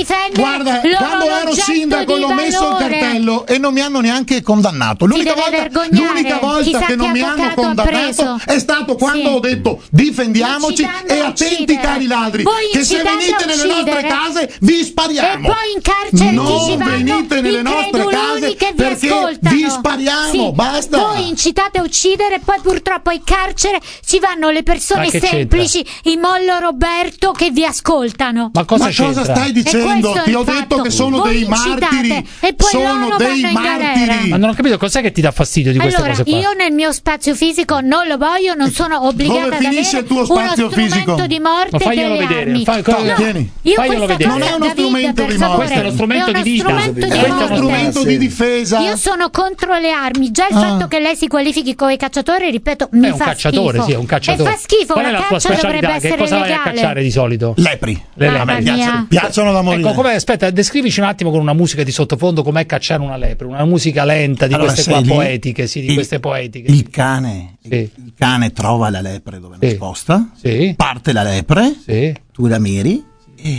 Speaker 4: difendere
Speaker 11: Guarda,
Speaker 4: loro
Speaker 11: quando ero
Speaker 4: l'oggetto
Speaker 11: sindaco
Speaker 4: di
Speaker 11: l'ho messo il
Speaker 4: valore.
Speaker 11: cartello e non mi hanno neanche condannato. L'unica
Speaker 4: deve
Speaker 11: volta,
Speaker 4: vergognare.
Speaker 11: l'unica volta
Speaker 4: Chissà
Speaker 11: che
Speaker 4: che
Speaker 11: non mi hanno
Speaker 4: avvocato ha
Speaker 11: condannato
Speaker 4: preso.
Speaker 11: è stato quando
Speaker 4: Sì.
Speaker 11: ho detto difendiamoci
Speaker 4: Incitando
Speaker 11: e
Speaker 4: a
Speaker 11: attenti
Speaker 4: uccidere.
Speaker 11: cari ladri,
Speaker 4: Voi
Speaker 11: che se
Speaker 4: incitando
Speaker 11: venite
Speaker 4: a
Speaker 11: nelle nostre
Speaker 4: uccidere.
Speaker 11: case vi spariamo.
Speaker 4: E poi in carcere
Speaker 11: non
Speaker 4: chi ci vanno?
Speaker 11: venite nelle
Speaker 4: I
Speaker 11: nostre
Speaker 4: creduloni
Speaker 11: case
Speaker 4: che vi
Speaker 11: perché
Speaker 4: ascoltano.
Speaker 11: vi spariamo,
Speaker 4: Sì,
Speaker 11: basta.
Speaker 4: Voi incitate a uccidere e poi purtroppo in carcere ci vanno le persone
Speaker 3: Ma che
Speaker 4: semplici, i Mollo Roberto che vi ascoltano.
Speaker 3: Ma cosa
Speaker 11: Ma cosa
Speaker 3: c'entra?
Speaker 11: stai dicendo?
Speaker 4: questo è
Speaker 11: Ti
Speaker 4: il
Speaker 11: ho
Speaker 4: fatto.
Speaker 11: detto che sono
Speaker 4: Voi
Speaker 11: dei
Speaker 4: incitate
Speaker 11: martiri.
Speaker 4: e poi
Speaker 11: sono
Speaker 4: loro
Speaker 11: dei
Speaker 4: vanno in galera.
Speaker 11: martiri.
Speaker 3: Ma non ho capito cos'è che ti dà fastidio di queste
Speaker 4: Allora,
Speaker 3: cose qua.
Speaker 4: io nel mio spazio fisico non lo voglio, non sono obbligata
Speaker 11: Dove
Speaker 4: ad
Speaker 11: finisce
Speaker 4: avere
Speaker 11: il tuo
Speaker 4: uno
Speaker 11: spazio
Speaker 4: strumento
Speaker 11: fisico?
Speaker 4: di morte
Speaker 3: Ma faglielo
Speaker 4: delle
Speaker 3: vedere,
Speaker 4: armi.
Speaker 3: fai-
Speaker 4: No,
Speaker 11: tieni.
Speaker 4: io
Speaker 3: Faglielo
Speaker 4: questa
Speaker 3: vedere.
Speaker 4: cosa,
Speaker 11: Non è uno
Speaker 4: David,
Speaker 11: strumento
Speaker 4: per
Speaker 11: di morte.
Speaker 4: favore,
Speaker 3: Questo è lo strumento
Speaker 4: è uno
Speaker 3: di vita.
Speaker 4: strumento di
Speaker 11: È uno
Speaker 4: morte.
Speaker 11: strumento di difesa.
Speaker 4: Io sono contro le armi. Già il
Speaker 11: Ah.
Speaker 4: fatto che lei si qualifichi come cacciatore, ripeto, mi
Speaker 3: È un
Speaker 4: fa
Speaker 3: cacciatore,
Speaker 4: schifo.
Speaker 3: sì, è un cacciatore.
Speaker 4: E fa schifo,
Speaker 3: Qual è
Speaker 4: la
Speaker 3: la tua
Speaker 4: caccia dovrebbe
Speaker 3: specialità? Che
Speaker 4: essere
Speaker 3: cosa vai a
Speaker 4: legale.
Speaker 3: cacciare di solito?
Speaker 11: Lepri.
Speaker 3: Le
Speaker 11: A
Speaker 3: lepri.
Speaker 11: me
Speaker 4: Mamma
Speaker 11: piacciono,
Speaker 4: mia.
Speaker 11: piacciono da morire.
Speaker 3: Ecco, come, aspetta, descrivici un attimo con una musica di sottofondo com'è cacciare una lepre, una musica lenta di
Speaker 11: Allora,
Speaker 3: queste qua
Speaker 11: sei lì,
Speaker 3: poetiche, sì, di
Speaker 11: il-
Speaker 3: queste poetiche.
Speaker 11: Il cane,
Speaker 3: Sì.
Speaker 11: il cane trova la lepre dove
Speaker 3: Sì.
Speaker 11: nascosta,
Speaker 3: Sì.
Speaker 11: parte la lepre,
Speaker 3: Sì.
Speaker 11: tu la miri e,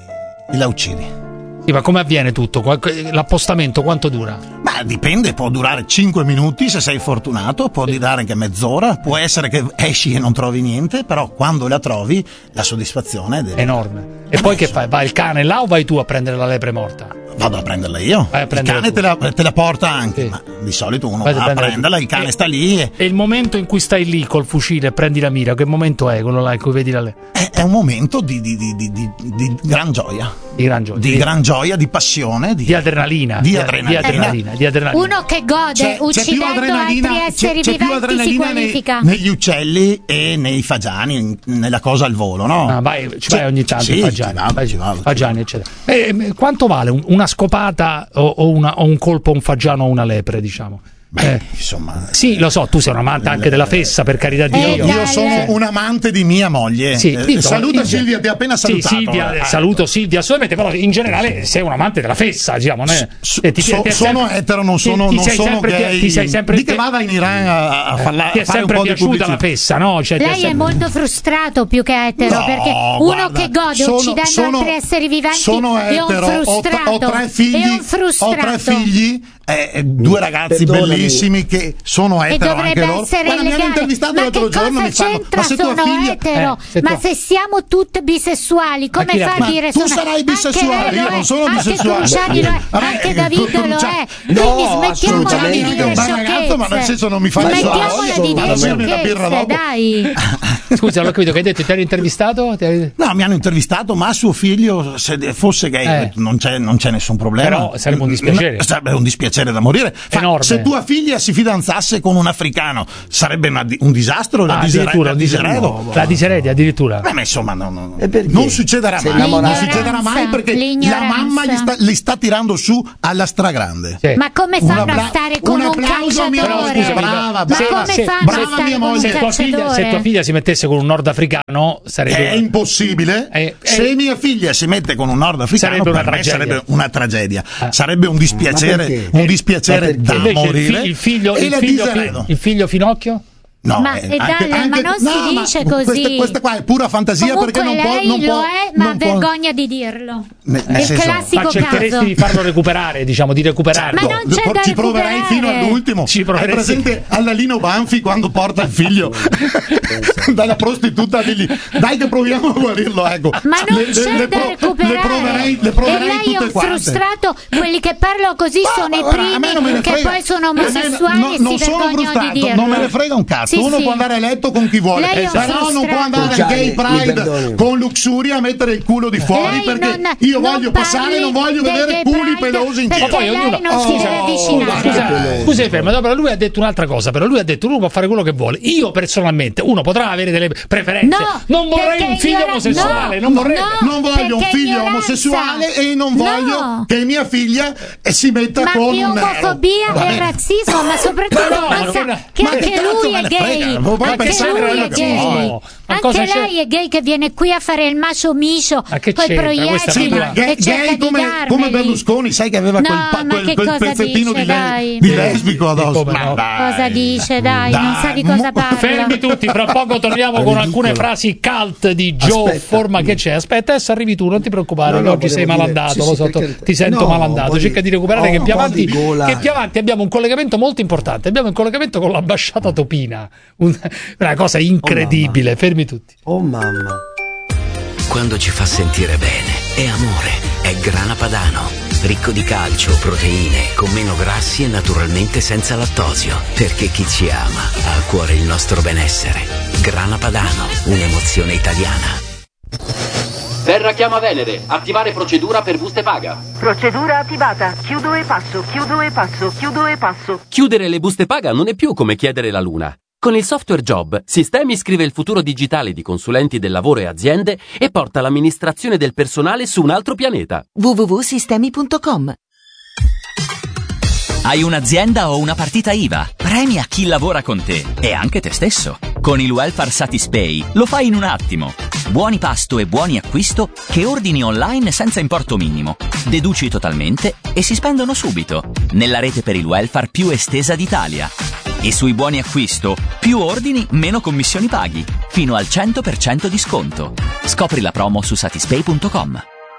Speaker 11: e la uccidi.
Speaker 3: Sì, ma come avviene tutto? Qua- L'appostamento quanto dura?
Speaker 11: Ma dipende, può durare cinque minuti se sei fortunato, può durare anche mezz'ora, può essere che esci e non trovi niente, però quando la trovi la soddisfazione è del-
Speaker 3: Enorme. E poi che fai? Va il cane là o vai tu a prendere la lepre morta?
Speaker 11: Vado a prenderla io.
Speaker 3: Vai a
Speaker 11: Il
Speaker 3: prenderla
Speaker 11: cane
Speaker 3: tu.
Speaker 11: te la, te la porta anche,
Speaker 3: Sì.
Speaker 11: ma di solito uno
Speaker 3: Vai a
Speaker 11: va a
Speaker 3: prenderla tu.
Speaker 11: prenderla, il cane
Speaker 3: E-
Speaker 11: sta lì e
Speaker 3: E il momento in cui stai lì col fucile e prendi la mira, che momento è quello là in cui vedi la lepre?
Speaker 11: è, è un momento di, di, di, di, di, di gran gioia,
Speaker 3: Di gran gioia.
Speaker 11: di
Speaker 3: Di,
Speaker 11: gran gioia, di passione, di,
Speaker 3: di adrenalina.
Speaker 11: Di
Speaker 3: Di
Speaker 11: adrenalina.
Speaker 3: adrenalina. Di adrenalina.
Speaker 4: Uno che gode
Speaker 11: C'è, c'è più
Speaker 4: uccidendo
Speaker 11: adrenalina,
Speaker 4: altri esseri
Speaker 11: c'è, c'è più
Speaker 4: viventi si
Speaker 11: adrenalina nei-
Speaker 4: qualifica.
Speaker 11: negli uccelli e nei fagiani, in- nella cosa al volo, no?
Speaker 3: Ah, vai, ci
Speaker 11: C'è-
Speaker 3: vai ogni tanto,
Speaker 11: sì,
Speaker 3: fagiani,
Speaker 11: ci vado,
Speaker 3: fag-
Speaker 11: ci vado, ci
Speaker 3: fagiani, eccetera. Eh, eh, quanto vale un- una scopata o, o una- o un colpo a un fagiano o una lepre, diciamo?
Speaker 11: Beh,
Speaker 3: Eh,
Speaker 11: insomma,
Speaker 3: sì, lo so, tu sei un amante anche della fessa, per carità di
Speaker 4: Eh,
Speaker 3: Dio.
Speaker 11: io
Speaker 4: dai,
Speaker 11: sono
Speaker 4: eh.
Speaker 11: un amante di mia moglie.
Speaker 3: Sì,
Speaker 11: Eh,
Speaker 3: dico,
Speaker 11: saluta
Speaker 3: in-
Speaker 11: Silvia, ti ha appena
Speaker 3: Sì,
Speaker 11: salutato.
Speaker 3: Silvia,
Speaker 11: Eh,
Speaker 3: saluto Silvia, assolutamente, però in generale sei un amante della fessa, diciamo. Ne?
Speaker 11: S-
Speaker 3: E ti-
Speaker 11: so-
Speaker 3: ti è
Speaker 11: sono
Speaker 3: sempre-
Speaker 11: etero, non
Speaker 3: ti-
Speaker 11: sono,
Speaker 3: ti
Speaker 11: non
Speaker 3: sei
Speaker 11: sono
Speaker 3: sempre pi-
Speaker 11: gay.
Speaker 3: Ti sei sempre
Speaker 11: Di che vada in Iran a, a farla,
Speaker 3: ti è
Speaker 11: a fare un
Speaker 3: sempre
Speaker 11: po' di
Speaker 3: piaciuta la
Speaker 11: pubblicità.
Speaker 3: fessa, no? Cioè, ti è
Speaker 4: Lei è
Speaker 3: sempre-
Speaker 4: molto frustrato più che etero,
Speaker 11: No,
Speaker 4: perché uno
Speaker 11: guarda,
Speaker 4: che gode
Speaker 11: sono-
Speaker 4: uccidendo
Speaker 11: sono-
Speaker 4: altri esseri viventi
Speaker 11: sono
Speaker 4: è un
Speaker 11: etero, ho,
Speaker 4: frustrato.
Speaker 11: ho tre figli,
Speaker 4: è un
Speaker 11: ho
Speaker 4: frustrato.
Speaker 11: tre figli, eh, eh, due ragazzi
Speaker 5: Perdonami.
Speaker 11: bellissimi che sono
Speaker 4: E
Speaker 11: etero
Speaker 4: dovrebbe
Speaker 11: anche loro.
Speaker 4: essere
Speaker 11: Guarda, mi hanno
Speaker 4: illegale.
Speaker 11: intervistato
Speaker 4: Ma
Speaker 11: l'altro
Speaker 4: che
Speaker 11: giorno,
Speaker 4: cosa
Speaker 11: mi fanno,
Speaker 4: c'entra?
Speaker 11: ma se tua
Speaker 4: Sono
Speaker 11: figlia
Speaker 4: etero.
Speaker 3: Eh, se
Speaker 4: ma
Speaker 3: tua-
Speaker 4: se siamo tutte bisessuali, come
Speaker 3: chi l'ha-
Speaker 4: fa a
Speaker 3: Ma
Speaker 4: dire
Speaker 11: tu
Speaker 4: sono-
Speaker 11: sarai
Speaker 4: anche
Speaker 11: bisessuale,
Speaker 4: lei
Speaker 11: io
Speaker 4: lo
Speaker 11: non
Speaker 4: è,
Speaker 11: sono
Speaker 4: anche
Speaker 11: bisessuale.
Speaker 4: Cruciani lo è,
Speaker 11: Vabbè,
Speaker 4: anche
Speaker 11: eh,
Speaker 4: David lo
Speaker 11: Crucia-
Speaker 4: è.
Speaker 5: No,
Speaker 4: Quindi smettiamola di
Speaker 5: assolutamente.
Speaker 4: dire
Speaker 11: Un bel
Speaker 4: sciocchezze.
Speaker 11: ragazzo, ma nel senso non mi fa nessuno.
Speaker 4: Smettiamola di dire
Speaker 11: Vado a bermi una birra
Speaker 4: sciocchezze,
Speaker 11: dopo.
Speaker 4: dai.
Speaker 3: Scusa, non ho capito che hai detto, ti hanno intervistato? Ti hai-
Speaker 11: No, mi hanno intervistato, ma suo figlio, se fosse gay,
Speaker 3: Eh.
Speaker 11: non, c'è, non c'è nessun problema.
Speaker 3: Però sarebbe un dispiacere.
Speaker 11: No, sarebbe un dispiacere da morire. Fa,
Speaker 3: Enorme.
Speaker 11: se tua figlia si fidanzasse con un africano, sarebbe una di- un disastro, la
Speaker 3: Ah,
Speaker 11: disere-
Speaker 3: addirittura,
Speaker 11: la
Speaker 3: un dis-
Speaker 11: diseredo.
Speaker 3: la diseredi addirittura.
Speaker 11: Beh, ma insomma, no, no,
Speaker 5: E perché?
Speaker 11: non succederà
Speaker 5: Sei
Speaker 11: mai. Non
Speaker 5: innamorato?
Speaker 11: succederà mai perché la
Speaker 4: L'ignoranza.
Speaker 11: mamma gli sta, li sta tirando su alla stragrande.
Speaker 3: Sì.
Speaker 4: Ma come
Speaker 11: Un
Speaker 4: fanno
Speaker 11: appla-
Speaker 4: a stare con
Speaker 11: un
Speaker 4: un
Speaker 11: applauso a mia
Speaker 4: cacciatore?
Speaker 11: moglie, brava,
Speaker 4: Ma
Speaker 11: brava,
Speaker 4: come
Speaker 3: se-
Speaker 4: fanno
Speaker 11: brava
Speaker 4: a stare
Speaker 11: mia
Speaker 4: con un
Speaker 11: moglie.
Speaker 3: Se tua, figlia,
Speaker 4: cacciatore?
Speaker 3: se tua figlia si mettesse con un nordafricano sarebbe
Speaker 11: È impossibile.
Speaker 3: Eh, eh.
Speaker 11: Se mia figlia si mette con un nordafricano,
Speaker 3: Sarebbe una
Speaker 11: per me
Speaker 3: tragedia.
Speaker 11: sarebbe una tragedia.
Speaker 3: Ah.
Speaker 11: Sarebbe un
Speaker 5: Ma
Speaker 11: dispiacere,
Speaker 5: perché?
Speaker 11: un dispiacere
Speaker 5: Ma perché?
Speaker 11: da
Speaker 3: invece il,
Speaker 11: morire.
Speaker 3: fi- il figlio,
Speaker 11: e
Speaker 3: il
Speaker 11: la
Speaker 3: figlio,
Speaker 11: diseredo.
Speaker 3: il figlio Finocchio?
Speaker 11: No,
Speaker 4: Ma-
Speaker 11: eh,
Speaker 4: e Dalle, ma non si
Speaker 11: no,
Speaker 4: dice
Speaker 11: ma
Speaker 4: così.
Speaker 11: Questa, questa qua è pura fantasia
Speaker 4: Comunque
Speaker 11: perché non può.
Speaker 4: lei
Speaker 11: Non
Speaker 4: lo
Speaker 11: può,
Speaker 4: è, ma ha
Speaker 11: non può-
Speaker 4: vergogna di dirlo.
Speaker 11: Ne- nel
Speaker 4: Il
Speaker 11: senso-
Speaker 4: classico
Speaker 3: Ma cercheresti
Speaker 4: caso.
Speaker 3: di farlo recuperare, diciamo, di recuperarlo.
Speaker 4: Ma non c'è da
Speaker 11: ci proverai
Speaker 4: recuperare.
Speaker 11: fino all'ultimo.
Speaker 3: Ci
Speaker 11: Hai
Speaker 3: proveresti.
Speaker 11: presente alla Lino Banfi quando porta il figlio dalla prostituta digli dai che proviamo a guarirlo, ecco.
Speaker 4: Ma non
Speaker 11: Le- le-
Speaker 4: c'è
Speaker 11: le
Speaker 4: da
Speaker 11: pro-
Speaker 4: recuperare.
Speaker 11: le proverei, le proverei
Speaker 4: e lei è
Speaker 11: tutte
Speaker 4: un
Speaker 11: quante.
Speaker 4: frustrato. Quelli che parlano così
Speaker 11: Ma-
Speaker 4: sono
Speaker 11: ma
Speaker 4: i
Speaker 11: guarda, a me
Speaker 4: primi
Speaker 11: non me ne
Speaker 4: che
Speaker 11: frega.
Speaker 4: poi sono
Speaker 11: A me-
Speaker 4: omosessuali
Speaker 11: no,
Speaker 4: e
Speaker 11: non
Speaker 4: si
Speaker 11: sono
Speaker 4: vergognano di
Speaker 11: frustrato,
Speaker 4: dirlo.
Speaker 11: non me ne frega un cazzo.
Speaker 4: Sì,
Speaker 11: Uno
Speaker 4: sì.
Speaker 11: può andare a letto con chi vuole,
Speaker 4: Lei è un
Speaker 11: però non può
Speaker 4: frustrato.
Speaker 11: andare al
Speaker 5: Cruciani,
Speaker 11: gay
Speaker 5: mi
Speaker 11: pride
Speaker 5: perdoni.
Speaker 11: con luxuria a mettere il culo di fuori
Speaker 4: Lei
Speaker 11: perché
Speaker 4: non-
Speaker 11: io
Speaker 4: non
Speaker 11: voglio
Speaker 4: parli
Speaker 11: passare, non voglio
Speaker 4: dei
Speaker 11: vedere
Speaker 4: gay
Speaker 11: culi
Speaker 4: pride
Speaker 11: pelosi in
Speaker 4: perché
Speaker 11: giro.
Speaker 3: poi
Speaker 4: lei
Speaker 3: ognuno-
Speaker 4: non si
Speaker 11: Oh,
Speaker 4: deve avvicinare.
Speaker 3: Scusa, scusa, fermo, però lui ha detto un'altra cosa, però lui ha detto uno può fare quello che vuole. Io personalmente, uno potrà avere delle preferenze.
Speaker 4: No,
Speaker 3: non vorrei
Speaker 4: perché
Speaker 3: un figlio
Speaker 4: ignora-
Speaker 3: omosessuale,
Speaker 4: no,
Speaker 3: non vorrei.
Speaker 4: no.
Speaker 11: Non voglio un
Speaker 4: perché
Speaker 11: figlio
Speaker 4: ignoranza.
Speaker 11: omosessuale e non
Speaker 4: No.
Speaker 11: voglio che mia figlia eh, si metta
Speaker 4: Ma
Speaker 11: con
Speaker 4: che
Speaker 11: un nero.
Speaker 4: omofobia
Speaker 11: Va
Speaker 4: e
Speaker 11: bene.
Speaker 4: razzismo, ma soprattutto
Speaker 3: Ma no,
Speaker 4: pensa
Speaker 3: ma-
Speaker 4: che
Speaker 11: ma
Speaker 4: anche
Speaker 11: che cazzo
Speaker 4: lui
Speaker 11: me
Speaker 4: è
Speaker 11: ne
Speaker 4: gay,
Speaker 11: frega, voi
Speaker 3: Ma che
Speaker 11: pensate
Speaker 3: c'entra
Speaker 11: che
Speaker 3: il
Speaker 11: è
Speaker 3: razzismo? Ma
Speaker 4: Anche
Speaker 3: cosa
Speaker 4: lei
Speaker 3: c'è?
Speaker 4: è gay che viene qui a fare il macio micio
Speaker 3: Ma che
Speaker 4: coi
Speaker 3: c'entra? Questa
Speaker 4: proiettili
Speaker 3: figura-
Speaker 11: Gay,
Speaker 4: e cerca
Speaker 11: gay
Speaker 4: di
Speaker 11: come,
Speaker 4: darmeli.
Speaker 11: come Berlusconi, sai che aveva
Speaker 4: No,
Speaker 11: quel, pa-
Speaker 4: ma
Speaker 11: quel,
Speaker 4: che
Speaker 11: quel
Speaker 4: cosa
Speaker 11: pezzettino
Speaker 4: dice,
Speaker 11: di, le-
Speaker 4: dai?
Speaker 11: di lesbico addosso.
Speaker 3: Come no?
Speaker 11: Ma dai.
Speaker 4: Cosa dice, dai,
Speaker 11: Dai,
Speaker 4: non sa di cosa
Speaker 11: mo-
Speaker 4: parla.
Speaker 3: Fermi tutti, fra poco torniamo con alcune frasi cult di Joe
Speaker 5: Aspetta.
Speaker 3: Forma. Che c'è? Aspetta, adesso arrivi tu, non ti preoccupare,
Speaker 5: No,
Speaker 3: che
Speaker 5: no,
Speaker 3: oggi sei
Speaker 5: volevo dire-
Speaker 3: malandato,
Speaker 5: sì,
Speaker 3: lo
Speaker 5: sì,
Speaker 3: so,
Speaker 5: perché-
Speaker 3: ti sento
Speaker 5: no,
Speaker 3: malandato.
Speaker 5: un po'
Speaker 3: Cerca
Speaker 5: di-
Speaker 3: di recuperare
Speaker 5: ho
Speaker 3: che
Speaker 5: un
Speaker 3: più
Speaker 5: po'
Speaker 3: avanti,
Speaker 5: di gola.
Speaker 3: che più avanti abbiamo un collegamento molto importante. Abbiamo un collegamento con l'ambasciata topina, Un- una cosa incredibile. Fermi tutti.
Speaker 5: Oh mamma.
Speaker 12: Quando ci fa sentire bene, è amore, è Grana Padano. Ricco di calcio, proteine, con meno grassi e naturalmente senza lattosio. Perché chi ci ama ha a cuore il nostro benessere. Grana Padano, un'emozione italiana.
Speaker 13: Terra chiama Venere. Attivare procedura per buste paga.
Speaker 14: Procedura attivata. Chiudo e passo, chiudo e passo, chiudo e passo.
Speaker 13: Chiudere le buste paga non è più come chiedere la luna. Con il software Job, Sistemi scrive il futuro digitale di consulenti del lavoro e aziende e porta l'amministrazione del personale su un altro pianeta.
Speaker 14: w w w punto sistemi punto com.
Speaker 15: Hai un'azienda o una partita I V A? Premia chi lavora con te e anche te stesso. Con il Welfare Satispay lo fai in un attimo. Buoni pasto e buoni acquisto che ordini online senza importo minimo. Deduci totalmente e si spendono subito. Nella rete per il welfare più estesa d'Italia. E sui buoni acquisto, più ordini, meno commissioni paghi. Fino al cento per cento di sconto. Scopri la promo su satispay punto com.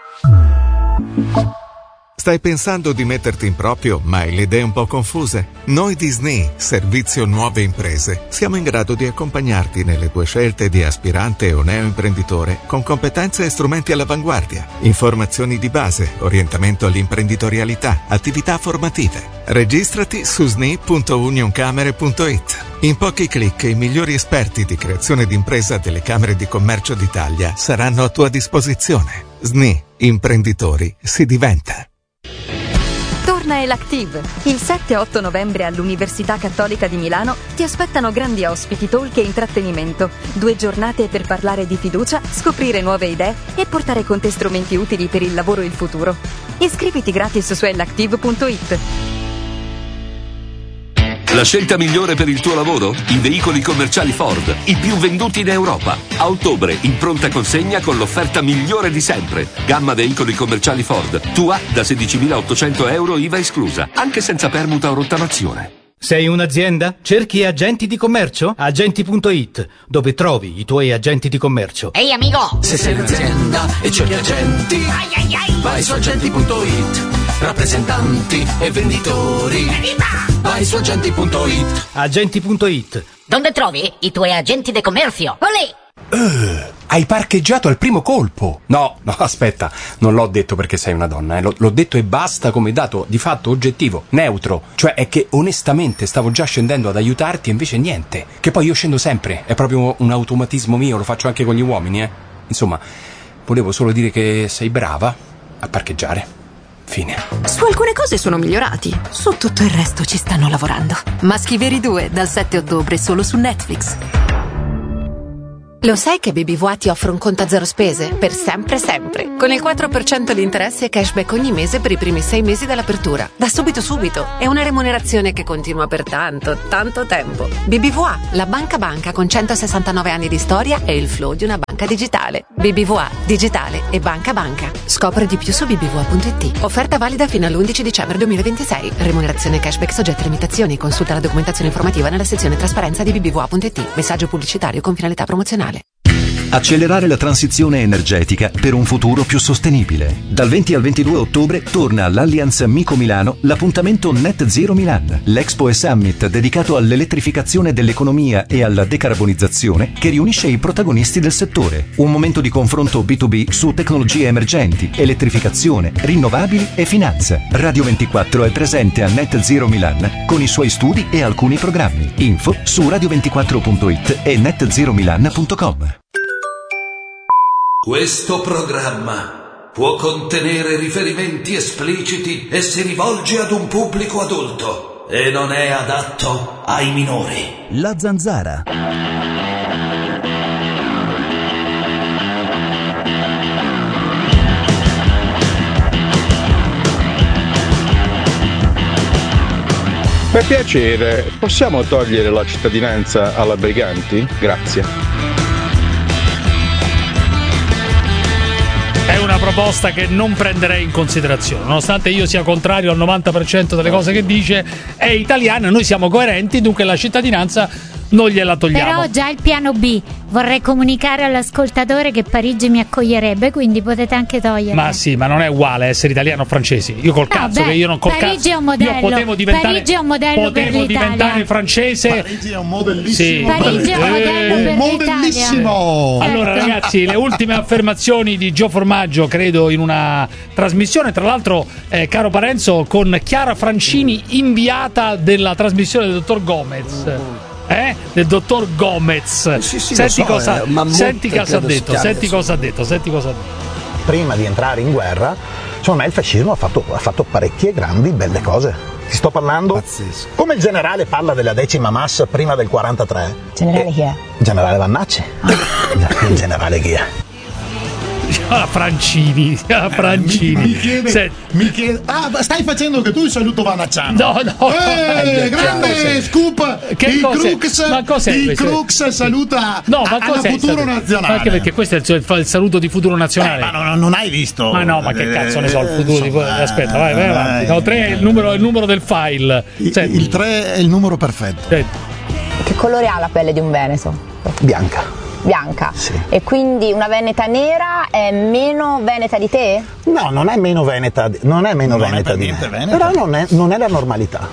Speaker 16: Stai pensando di metterti in proprio, ma hai le idee un po' confuse? Noi di S N I, Servizio Nuove Imprese, siamo in grado di accompagnarti nelle tue scelte di aspirante o neoimprenditore con competenze e strumenti all'avanguardia, informazioni di base, orientamento all'imprenditorialità, attività formative. Registrati su sni punto unioncamere punto it. In pochi clic i migliori esperti di creazione d'impresa delle Camere di Commercio d'Italia saranno a tua disposizione. S N I, imprenditori, si diventa.
Speaker 17: Torna Elactive. Il sette e otto novembre all'Università Cattolica di Milano ti aspettano grandi ospiti, talk e intrattenimento. Due giornate per parlare di fiducia, scoprire nuove idee e portare con te strumenti utili per il lavoro e il futuro. Iscriviti gratis su elactive punto it.
Speaker 18: La scelta migliore per il tuo lavoro? I veicoli commerciali Ford, i più venduti in Europa. A ottobre, in pronta consegna con l'offerta migliore di sempre. Gamma veicoli commerciali Ford. Tua da sedicimilaottocento euro I V A esclusa, anche senza permuta o rottamazione.
Speaker 19: Sei un'azienda? Cerchi agenti di commercio? Agenti punto it, dove trovi i tuoi agenti di commercio.
Speaker 20: Ehi amico!
Speaker 21: Se sei un'azienda e cerchi agenti,
Speaker 20: ai ai ai.
Speaker 21: vai su agenti punto it. Rappresentanti e venditori,
Speaker 20: Evviva!
Speaker 21: vai su agenti punto it.
Speaker 19: Agenti punto it.
Speaker 20: Dove trovi i tuoi agenti di commercio? Olè!
Speaker 22: Uh, hai parcheggiato al primo colpo. No, no, aspetta, non l'ho detto perché sei una donna, eh. l'ho, l'ho detto e basta come dato di fatto oggettivo, neutro. Cioè è che onestamente stavo già scendendo ad aiutarti e invece niente. Che poi io scendo sempre, è proprio un automatismo mio, lo faccio anche con gli uomini, eh. Insomma, volevo solo dire che sei brava a parcheggiare. Fine.
Speaker 23: Su alcune cose sono migliorati, su tutto il resto ci stanno lavorando. Maschi Veri due dal sette ottobre solo su Netflix. Lo sai che B B V A ti offre un conto a zero spese? Per sempre sempre. Con il quattro per cento di interesse e cashback ogni mese per i primi sei mesi dall'apertura. Da subito subito. È una remunerazione che continua per tanto, tanto tempo. B B V A, la banca banca con centosessantanove anni di storia e il flow di una banca digitale. B B V A, digitale e banca banca. Scopri di più su b b v a punto it. Offerta valida fino all'undici dicembre duemilaventisei. Remunerazione cashback soggetta a limitazioni. Consulta la documentazione informativa nella sezione trasparenza di b b v a punto it. Messaggio pubblicitario con finalità promozionale.
Speaker 24: Accelerare la transizione energetica per un futuro più sostenibile. Dal venti al ventidue ottobre torna all'Allianz Mico Milano l'appuntamento Net Zero Milan, l'Expo e Summit dedicato all'elettrificazione dell'economia e alla decarbonizzazione che riunisce i protagonisti del settore. Un momento di confronto B due B su tecnologie emergenti, elettrificazione, rinnovabili e finanza. Radio ventiquattro è presente a Net Zero Milan con i suoi studi e alcuni programmi. Info su radio ventiquattro punto it e net zero milan punto com.
Speaker 21: Questo programma può contenere riferimenti espliciti e si rivolge ad un pubblico adulto e non è adatto ai minori.
Speaker 24: La Zanzara.
Speaker 1: Per piacere, possiamo togliere la cittadinanza alla Briganti? Grazie.
Speaker 3: È una proposta che non prenderei in considerazione, nonostante io sia contrario al novanta per cento delle cose che dice, è italiana, noi siamo coerenti, dunque la cittadinanza non gliela togliamo.
Speaker 4: Però ho già il piano B, vorrei comunicare all'ascoltatore che Parigi mi accoglierebbe, quindi potete anche toglierla.
Speaker 3: Ma sì, ma non è uguale essere italiano o francesi. Io col
Speaker 4: No,
Speaker 3: cazzo
Speaker 4: beh,
Speaker 3: che io non col
Speaker 4: Parigi
Speaker 3: cazzo.
Speaker 4: è un modello.
Speaker 3: Io potevo diventare
Speaker 4: Parigi è un modello
Speaker 3: potevo
Speaker 4: per l'Italia.
Speaker 3: diventare francese.
Speaker 11: Parigi è un modellissimo.
Speaker 4: Sì. Parigi è un modello per
Speaker 11: un modellissimo.
Speaker 3: Allora
Speaker 4: Certo.
Speaker 3: ragazzi, le ultime affermazioni di Gio Formaggio, credo in una trasmissione, tra l'altro eh, caro Parenzo, con Chiara Francini, inviata della trasmissione del dottor Gomez. Eh? Del dottor Gomez.
Speaker 5: Sì, sì,
Speaker 3: senti
Speaker 5: lo so,
Speaker 3: cosa,
Speaker 5: è un mammut,
Speaker 3: senti cosa ha
Speaker 5: credo si
Speaker 3: detto,
Speaker 5: chiami,
Speaker 3: senti
Speaker 5: sì.
Speaker 3: cosa ha detto, senti cosa ha detto.
Speaker 2: Prima di entrare in guerra, secondo me il fascismo ha fatto, ha fatto parecchie grandi belle cose. Ti sto parlando?
Speaker 5: Pazzesco.
Speaker 2: Come il generale parla della decima massa prima del quarantatré.
Speaker 6: Generale chi è?
Speaker 2: Generale Vannacci. Il generale chi è?
Speaker 3: Ah, Francini, ah, Francini.
Speaker 11: Mi, mi chiede,
Speaker 3: Se-
Speaker 11: mi chiede. Ah, ma stai facendo che tu il saluto Vanacciano.
Speaker 3: No, no.
Speaker 11: Eh, grande scoop.
Speaker 3: Che
Speaker 11: il
Speaker 3: cos'è?
Speaker 11: Crux,
Speaker 3: Ma cos'è
Speaker 11: il
Speaker 3: questo?
Speaker 11: Crux saluta
Speaker 3: No, ma
Speaker 11: alla
Speaker 3: cos'è?
Speaker 11: Futuro
Speaker 3: Ma
Speaker 11: Nazionale.
Speaker 3: anche perché questo è il, il, il saluto di Futuro Nazionale.
Speaker 11: Eh, ma non, non hai visto?
Speaker 3: Ma no, ma che cazzo ne so, il futuro di
Speaker 11: insomma,
Speaker 3: aspetta, vai, vai avanti.
Speaker 11: dai.
Speaker 3: No, tre è il numero, il numero del file. Senti.
Speaker 11: Il tre è il numero perfetto.
Speaker 3: Senti.
Speaker 6: Che colore ha la pelle di un veneto?
Speaker 2: Bianca.
Speaker 6: Bianca.
Speaker 2: Sì.
Speaker 6: E quindi una veneta nera è meno veneta di te?
Speaker 2: No, non è meno veneta, non è meno
Speaker 11: Non è
Speaker 2: veneta
Speaker 11: per
Speaker 2: di
Speaker 11: niente
Speaker 2: me.
Speaker 11: veneta.
Speaker 2: Però non è, non è la normalità.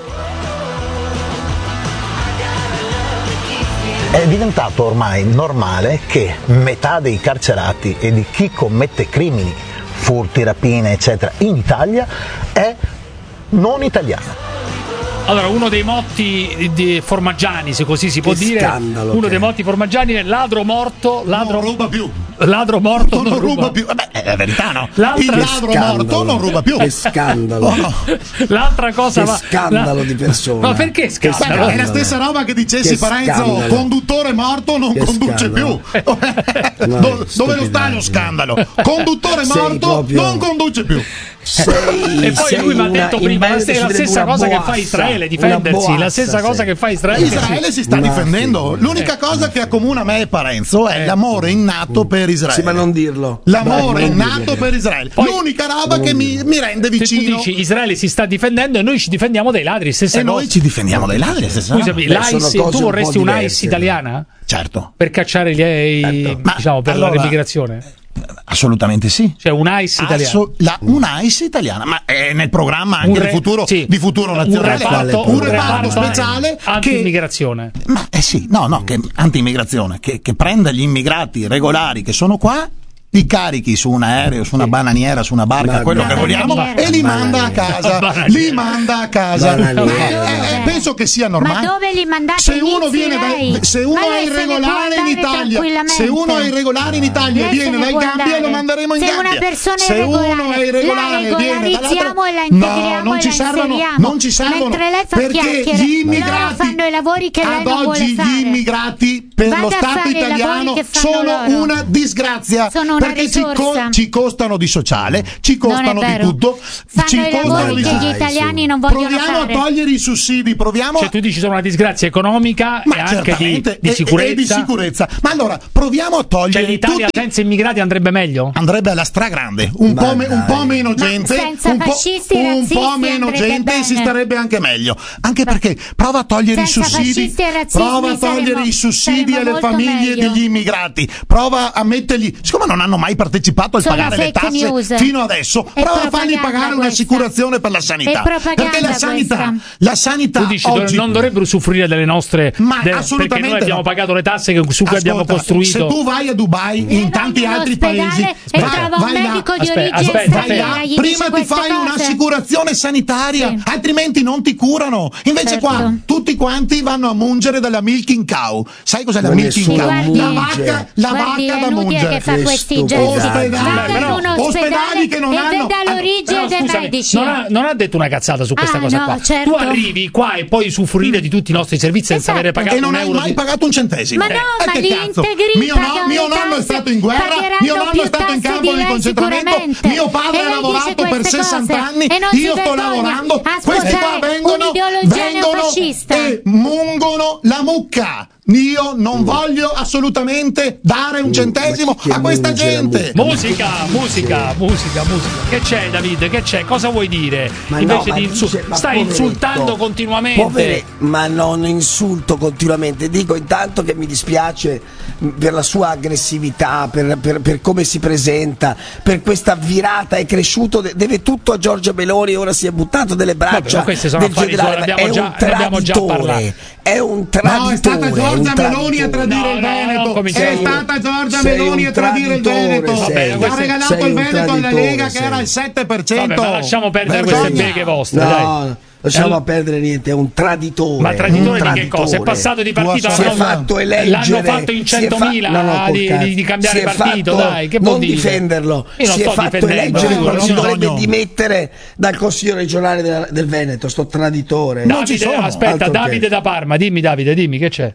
Speaker 2: È diventato ormai normale che metà dei carcerati e di chi commette crimini, furti, rapine, eccetera, in Italia è non italiano.
Speaker 3: Allora, uno dei motti di formaggiani, se così si può
Speaker 5: Che
Speaker 3: dire,
Speaker 5: scandalo
Speaker 3: uno
Speaker 5: che
Speaker 3: dei
Speaker 5: è.
Speaker 3: motti formaggiani è ladro morto, ladro
Speaker 11: Non ruba più.
Speaker 3: ladro morto
Speaker 11: Non,
Speaker 3: non
Speaker 11: ruba più. Vabbè, è la verità, no?
Speaker 3: L'altra-
Speaker 11: Il
Speaker 3: Che
Speaker 11: ladro
Speaker 5: scandalo.
Speaker 11: morto non ruba più.
Speaker 5: Che scandalo.
Speaker 11: Oh, no.
Speaker 3: L'altra cosa
Speaker 5: Che
Speaker 3: va-
Speaker 5: scandalo
Speaker 3: la-
Speaker 5: di persona.
Speaker 3: Ma perché
Speaker 5: Che
Speaker 3: scandalo?
Speaker 11: Guarda, è la
Speaker 5: scandalo.
Speaker 11: stessa roba che dicessi
Speaker 5: Che
Speaker 11: Parenzo,
Speaker 5: scandalo.
Speaker 11: conduttore morto non
Speaker 5: Che
Speaker 11: conduce
Speaker 5: scandalo.
Speaker 11: più.
Speaker 5: No,
Speaker 11: Do- dove lo sta
Speaker 5: stupidaggine.
Speaker 11: lo scandalo? Conduttore
Speaker 5: Sei
Speaker 11: morto
Speaker 5: proprio-
Speaker 11: non conduce più.
Speaker 5: Sei,
Speaker 3: E poi
Speaker 5: sei
Speaker 3: lui mi ha
Speaker 5: una-
Speaker 3: detto
Speaker 5: in
Speaker 3: prima la
Speaker 5: Veneto
Speaker 3: stessa- la
Speaker 5: ci
Speaker 3: stessa
Speaker 5: sarebbe
Speaker 3: cosa
Speaker 5: una
Speaker 3: che fa
Speaker 5: boassa,
Speaker 3: Israele,
Speaker 5: una
Speaker 3: difendersi, la
Speaker 5: boassa,
Speaker 3: stessa
Speaker 5: sì.
Speaker 3: cosa che fa Israele.
Speaker 11: Israele si sta
Speaker 5: Ma
Speaker 11: difendendo.
Speaker 5: figurati.
Speaker 11: L'unica cosa che accomuna me e Parenzo è
Speaker 3: Eh.
Speaker 11: l'amore innato per Israele.
Speaker 5: Sì, ma non dirlo.
Speaker 11: L'amore
Speaker 5: Dai, non
Speaker 11: innato
Speaker 5: dirlo.
Speaker 11: per Israele.
Speaker 3: Poi-
Speaker 11: L'unica roba che mi, mi rende
Speaker 3: Se tu
Speaker 11: vicino.
Speaker 3: dici Israele si sta difendendo e noi ci difendiamo dai ladri, stessa
Speaker 11: E
Speaker 3: cosa.
Speaker 11: noi ci difendiamo dai ladri. stessa roba.
Speaker 3: Scusami,
Speaker 5: Beh,
Speaker 3: l'I C E,
Speaker 5: sono cose
Speaker 3: tu
Speaker 5: un
Speaker 3: vorresti
Speaker 5: po'
Speaker 3: un'I C E
Speaker 5: diverse.
Speaker 3: italiana?
Speaker 11: Certo.
Speaker 3: Per cacciare gli ei,
Speaker 11: Ma
Speaker 3: diciamo, per
Speaker 11: allora-
Speaker 3: l'immigrazione?
Speaker 11: Assolutamente sì.
Speaker 3: Cioè un'I C E italiana?
Speaker 11: Asso- la, una I C E italiana, ma è nel programma anche
Speaker 3: Un re-
Speaker 11: di futuro,
Speaker 3: sì.
Speaker 11: di futuro
Speaker 3: Un
Speaker 11: nazionale.
Speaker 3: reparto,
Speaker 11: un
Speaker 3: un
Speaker 11: reparto
Speaker 3: reparto
Speaker 11: speciale che,
Speaker 3: anti-immigrazione.
Speaker 11: ma eh sì, no, no, che anti-immigrazione, che, che prenda gli immigrati regolari che sono qua, li carichi su un aereo, su una bananiera, su una barca,
Speaker 5: Ma
Speaker 11: quello
Speaker 5: no.
Speaker 11: che vogliamo,
Speaker 4: Bananiera.
Speaker 11: e li manda a casa.
Speaker 3: Bananiera.
Speaker 11: Li manda a casa.
Speaker 5: Bananiera.
Speaker 11: Ma, eh, eh, penso che sia normale.
Speaker 4: Ma dove li mandate?
Speaker 11: Se uno
Speaker 4: inizi
Speaker 11: viene
Speaker 4: lei?
Speaker 11: da, se uno
Speaker 4: Ma
Speaker 11: è
Speaker 4: lei se ne può
Speaker 11: irregolare in
Speaker 4: andare
Speaker 11: Italia,
Speaker 4: tranquillamente.
Speaker 11: se uno è irregolare in Italia e
Speaker 4: Lei se
Speaker 11: viene
Speaker 4: ne
Speaker 11: dal
Speaker 4: può
Speaker 11: Gambia,
Speaker 4: andare.
Speaker 11: lo manderemo in
Speaker 4: Se
Speaker 11: Gambia.
Speaker 4: una persona è
Speaker 11: Se uno
Speaker 4: irregolare,
Speaker 11: è irregolare
Speaker 4: la
Speaker 11: e viene
Speaker 4: regolarizziamo
Speaker 11: dall'altra-
Speaker 4: e la integriamo
Speaker 11: no, non
Speaker 4: e
Speaker 11: ci
Speaker 4: la
Speaker 11: servono,
Speaker 4: inseriamo.
Speaker 11: non ci servono,
Speaker 4: Mentre lei fa
Speaker 11: perché
Speaker 4: chiacchiere,
Speaker 11: gli
Speaker 4: loro
Speaker 11: immigrati
Speaker 4: fanno i lavori che lei
Speaker 11: ad
Speaker 4: non vuole
Speaker 11: oggi
Speaker 4: fare.
Speaker 11: gli immigrati per
Speaker 4: Vada
Speaker 11: lo
Speaker 4: a
Speaker 11: Stato
Speaker 4: fare i lavori
Speaker 11: italiano
Speaker 4: che fanno
Speaker 11: sono
Speaker 4: loro.
Speaker 11: una disgrazia,
Speaker 4: Sono una
Speaker 11: perché ci,
Speaker 4: risorsa.
Speaker 11: ci costano di sociale, ci costano
Speaker 4: Non è
Speaker 11: di
Speaker 4: vero.
Speaker 11: tutto,
Speaker 4: Fanno
Speaker 11: ci
Speaker 4: i
Speaker 11: costano
Speaker 4: lavori
Speaker 11: di
Speaker 4: che
Speaker 11: tutto.
Speaker 4: gli italiani non vogliono
Speaker 11: Proviamo
Speaker 4: fare.
Speaker 11: a togliere i sussidi, proviamo
Speaker 3: Cioè tu dici sono una disgrazia economica
Speaker 11: ma
Speaker 3: e anche di,
Speaker 11: certamente,
Speaker 3: di
Speaker 11: e-
Speaker 3: sicurezza.
Speaker 11: E, di sicurezza. Ma allora proviamo a togliere
Speaker 3: Cioè l'Italia
Speaker 11: tutti.
Speaker 3: senza immigrati andrebbe meglio?
Speaker 11: Andrebbe alla stragrande, un,
Speaker 5: Ma
Speaker 11: po', me- un
Speaker 5: dai.
Speaker 11: po' meno gente,
Speaker 4: senza
Speaker 11: un po',
Speaker 4: fascisti e
Speaker 11: un
Speaker 4: razzisti
Speaker 11: po' meno
Speaker 4: andrebbe
Speaker 11: gente
Speaker 4: bene.
Speaker 11: si starebbe anche meglio. Anche perché prova a togliere
Speaker 4: Senza
Speaker 11: i sussidi,
Speaker 4: fascisti e razzisti
Speaker 11: prova a togliere
Speaker 4: saremmo-
Speaker 11: i sussidi
Speaker 4: saremmo
Speaker 11: alle
Speaker 4: molto
Speaker 11: famiglie
Speaker 4: meglio.
Speaker 11: degli immigrati, prova a mettergli, siccome non hanno mai partecipato al
Speaker 4: Sono
Speaker 11: pagare le
Speaker 4: fake
Speaker 11: tasse
Speaker 4: news.
Speaker 11: fino adesso,
Speaker 4: È
Speaker 11: prova a fargli
Speaker 4: propaganda
Speaker 11: pagare
Speaker 4: questa.
Speaker 11: un'assicurazione per la sanità.
Speaker 4: È propaganda
Speaker 11: Perché la sanità,
Speaker 4: questa.
Speaker 11: la sanità
Speaker 3: Tu dici
Speaker 11: oggi
Speaker 3: non dovrebbero usufruire delle nostre
Speaker 11: Ma
Speaker 3: de-
Speaker 11: assolutamente
Speaker 3: perché noi abbiamo
Speaker 11: no.
Speaker 3: pagato le tasse che- su cui abbiamo
Speaker 11: Ascolta,
Speaker 3: costruito.
Speaker 11: se tu vai a Dubai
Speaker 4: Lei
Speaker 11: in
Speaker 4: va
Speaker 11: tanti
Speaker 4: in un
Speaker 11: altri
Speaker 4: ospedale
Speaker 11: paesi
Speaker 4: e
Speaker 11: vai-
Speaker 4: trova un
Speaker 11: vai là.
Speaker 4: medico di
Speaker 3: Aspetta,
Speaker 4: origine
Speaker 3: aspetta,
Speaker 4: straniera,
Speaker 3: aspetta.
Speaker 4: gli
Speaker 11: Prima
Speaker 4: dice
Speaker 11: ti
Speaker 4: queste
Speaker 11: fai
Speaker 4: cose.
Speaker 11: un'assicurazione sanitaria,
Speaker 4: Sì.
Speaker 11: altrimenti non ti curano. Invece
Speaker 4: Certo.
Speaker 11: qua tutti quanti vanno a mungere dalla milking cow. Sai cos'è la
Speaker 5: Ma
Speaker 11: milking
Speaker 5: nessuno
Speaker 11: cow?
Speaker 4: guardi-
Speaker 11: La vacca, la
Speaker 4: Guardi,
Speaker 11: vacca
Speaker 4: è
Speaker 11: da
Speaker 4: inutile
Speaker 11: mungere.
Speaker 4: che fa
Speaker 5: Che
Speaker 4: questi l'origine.
Speaker 5: stupidaggine.
Speaker 4: Va in un ospedale
Speaker 11: ospedali che non
Speaker 4: e
Speaker 11: hanno-
Speaker 4: veda l'origine
Speaker 3: Però,
Speaker 4: dei
Speaker 3: scusami,
Speaker 4: medici.
Speaker 3: non ha, non ha detto una cazzata su questa
Speaker 4: Ah,
Speaker 3: cosa
Speaker 4: no,
Speaker 3: qua.
Speaker 4: certo.
Speaker 3: Tu arrivi qua e poi usufruire di tutti i nostri servizi senza
Speaker 4: Esatto.
Speaker 3: avere pagato
Speaker 11: E non
Speaker 3: un
Speaker 11: hai
Speaker 3: euro
Speaker 11: mai
Speaker 3: di...
Speaker 11: pagato un centesimo.
Speaker 4: Ma no,
Speaker 11: Eh,
Speaker 4: ma
Speaker 11: che
Speaker 4: li
Speaker 11: cazzo?
Speaker 4: integri
Speaker 11: Mio, no-
Speaker 4: pagano
Speaker 11: mio
Speaker 4: le
Speaker 11: nonno è
Speaker 4: tasse,
Speaker 11: stato in guerra,
Speaker 4: pagheranno
Speaker 11: mio nonno
Speaker 4: più
Speaker 11: è stato in
Speaker 4: tasse
Speaker 11: campo
Speaker 4: di
Speaker 11: di
Speaker 4: lei
Speaker 11: concentramento,
Speaker 4: sicuramente.
Speaker 11: mio padre
Speaker 4: E
Speaker 11: ha
Speaker 4: lei
Speaker 11: lavorato
Speaker 4: dice
Speaker 11: per
Speaker 4: queste
Speaker 11: sessanta
Speaker 4: cose
Speaker 11: anni,
Speaker 4: e non si
Speaker 11: io sto
Speaker 4: vergogna
Speaker 11: lavorando,
Speaker 4: a
Speaker 11: questi qua
Speaker 4: sposare
Speaker 11: vengono,
Speaker 4: un'ideologia
Speaker 11: vengono
Speaker 4: neofascista.
Speaker 11: e mungono la mucca. Io non voglio assolutamente dare un centesimo a questa gente.
Speaker 3: Musica, musica, musica, musica. Che c'è, Davide? Che c'è? Cosa vuoi dire?
Speaker 5: Ma
Speaker 3: Invece
Speaker 5: no,
Speaker 3: di
Speaker 5: ma
Speaker 3: insu-
Speaker 5: dice- ma
Speaker 3: stai
Speaker 5: poveretto,
Speaker 3: insultando continuamente.
Speaker 5: povere- ma non insulto continuamente. Dico intanto che mi dispiace per la sua aggressività, per, per- per come si presenta, per questa virata. È cresciuto, de- deve tutto a Giorgia Meloni. Ora si è buttato delle
Speaker 3: Vabbè,
Speaker 5: braccia.
Speaker 3: ma questi sono
Speaker 5: del
Speaker 3: affari
Speaker 5: generale.
Speaker 3: suoi, ne abbiamo
Speaker 5: È
Speaker 3: già-
Speaker 5: un
Speaker 3: ne abbiamo già
Speaker 5: traditore.
Speaker 3: parlato.
Speaker 5: È un traditore.
Speaker 11: No, è stata
Speaker 5: un
Speaker 11: Giorgia Meloni a
Speaker 5: traditore.
Speaker 11: tradire
Speaker 3: No,
Speaker 11: il
Speaker 3: no,
Speaker 11: Veneto.
Speaker 3: non cominciamo.
Speaker 11: È stata Giorgia
Speaker 5: Sei
Speaker 11: Meloni
Speaker 5: un
Speaker 11: a tradire il
Speaker 5: traditore,
Speaker 11: Veneto.
Speaker 5: sei.
Speaker 11: Ha
Speaker 3: Questo-
Speaker 11: regalato
Speaker 5: sei
Speaker 11: il
Speaker 5: un
Speaker 11: Veneto alla
Speaker 5: traditore,
Speaker 11: Lega che
Speaker 5: sei.
Speaker 11: era il sette per cento.
Speaker 3: Vabbè, ma lasciamo perdere
Speaker 11: Vergogna.
Speaker 3: queste beghe vostre,
Speaker 5: No,
Speaker 3: dai.
Speaker 5: lasciamo
Speaker 3: Allora-
Speaker 5: perdere niente, è un traditore.
Speaker 3: Ma traditore
Speaker 5: un
Speaker 3: di che
Speaker 5: traditore.
Speaker 3: cosa? È passato di partito,
Speaker 11: Si
Speaker 5: Si è
Speaker 3: l'hanno-
Speaker 5: fatto eleggere,
Speaker 3: l'hanno fatto in
Speaker 5: si è fa-
Speaker 3: centomila
Speaker 5: no, no, col
Speaker 3: di,
Speaker 5: cazzo.
Speaker 3: di- di cambiare
Speaker 5: Si è
Speaker 3: partito,
Speaker 5: fatto-
Speaker 3: dai, che vuol
Speaker 5: non
Speaker 3: dire?
Speaker 5: difenderlo,
Speaker 3: Io non
Speaker 5: si è
Speaker 3: sto
Speaker 5: fatto
Speaker 3: difendendo,
Speaker 5: eleggere
Speaker 3: figurati,
Speaker 5: quando si
Speaker 3: non ho
Speaker 5: dovrebbe
Speaker 11: bisogno.
Speaker 5: dimettere dal Consiglio regionale della- del Veneto, sto traditore.
Speaker 11: Non ci
Speaker 3: Davide,
Speaker 11: sono.
Speaker 3: aspetta,
Speaker 5: Altro che-
Speaker 3: Davide da Parma, dimmi Davide, dimmi che c'è.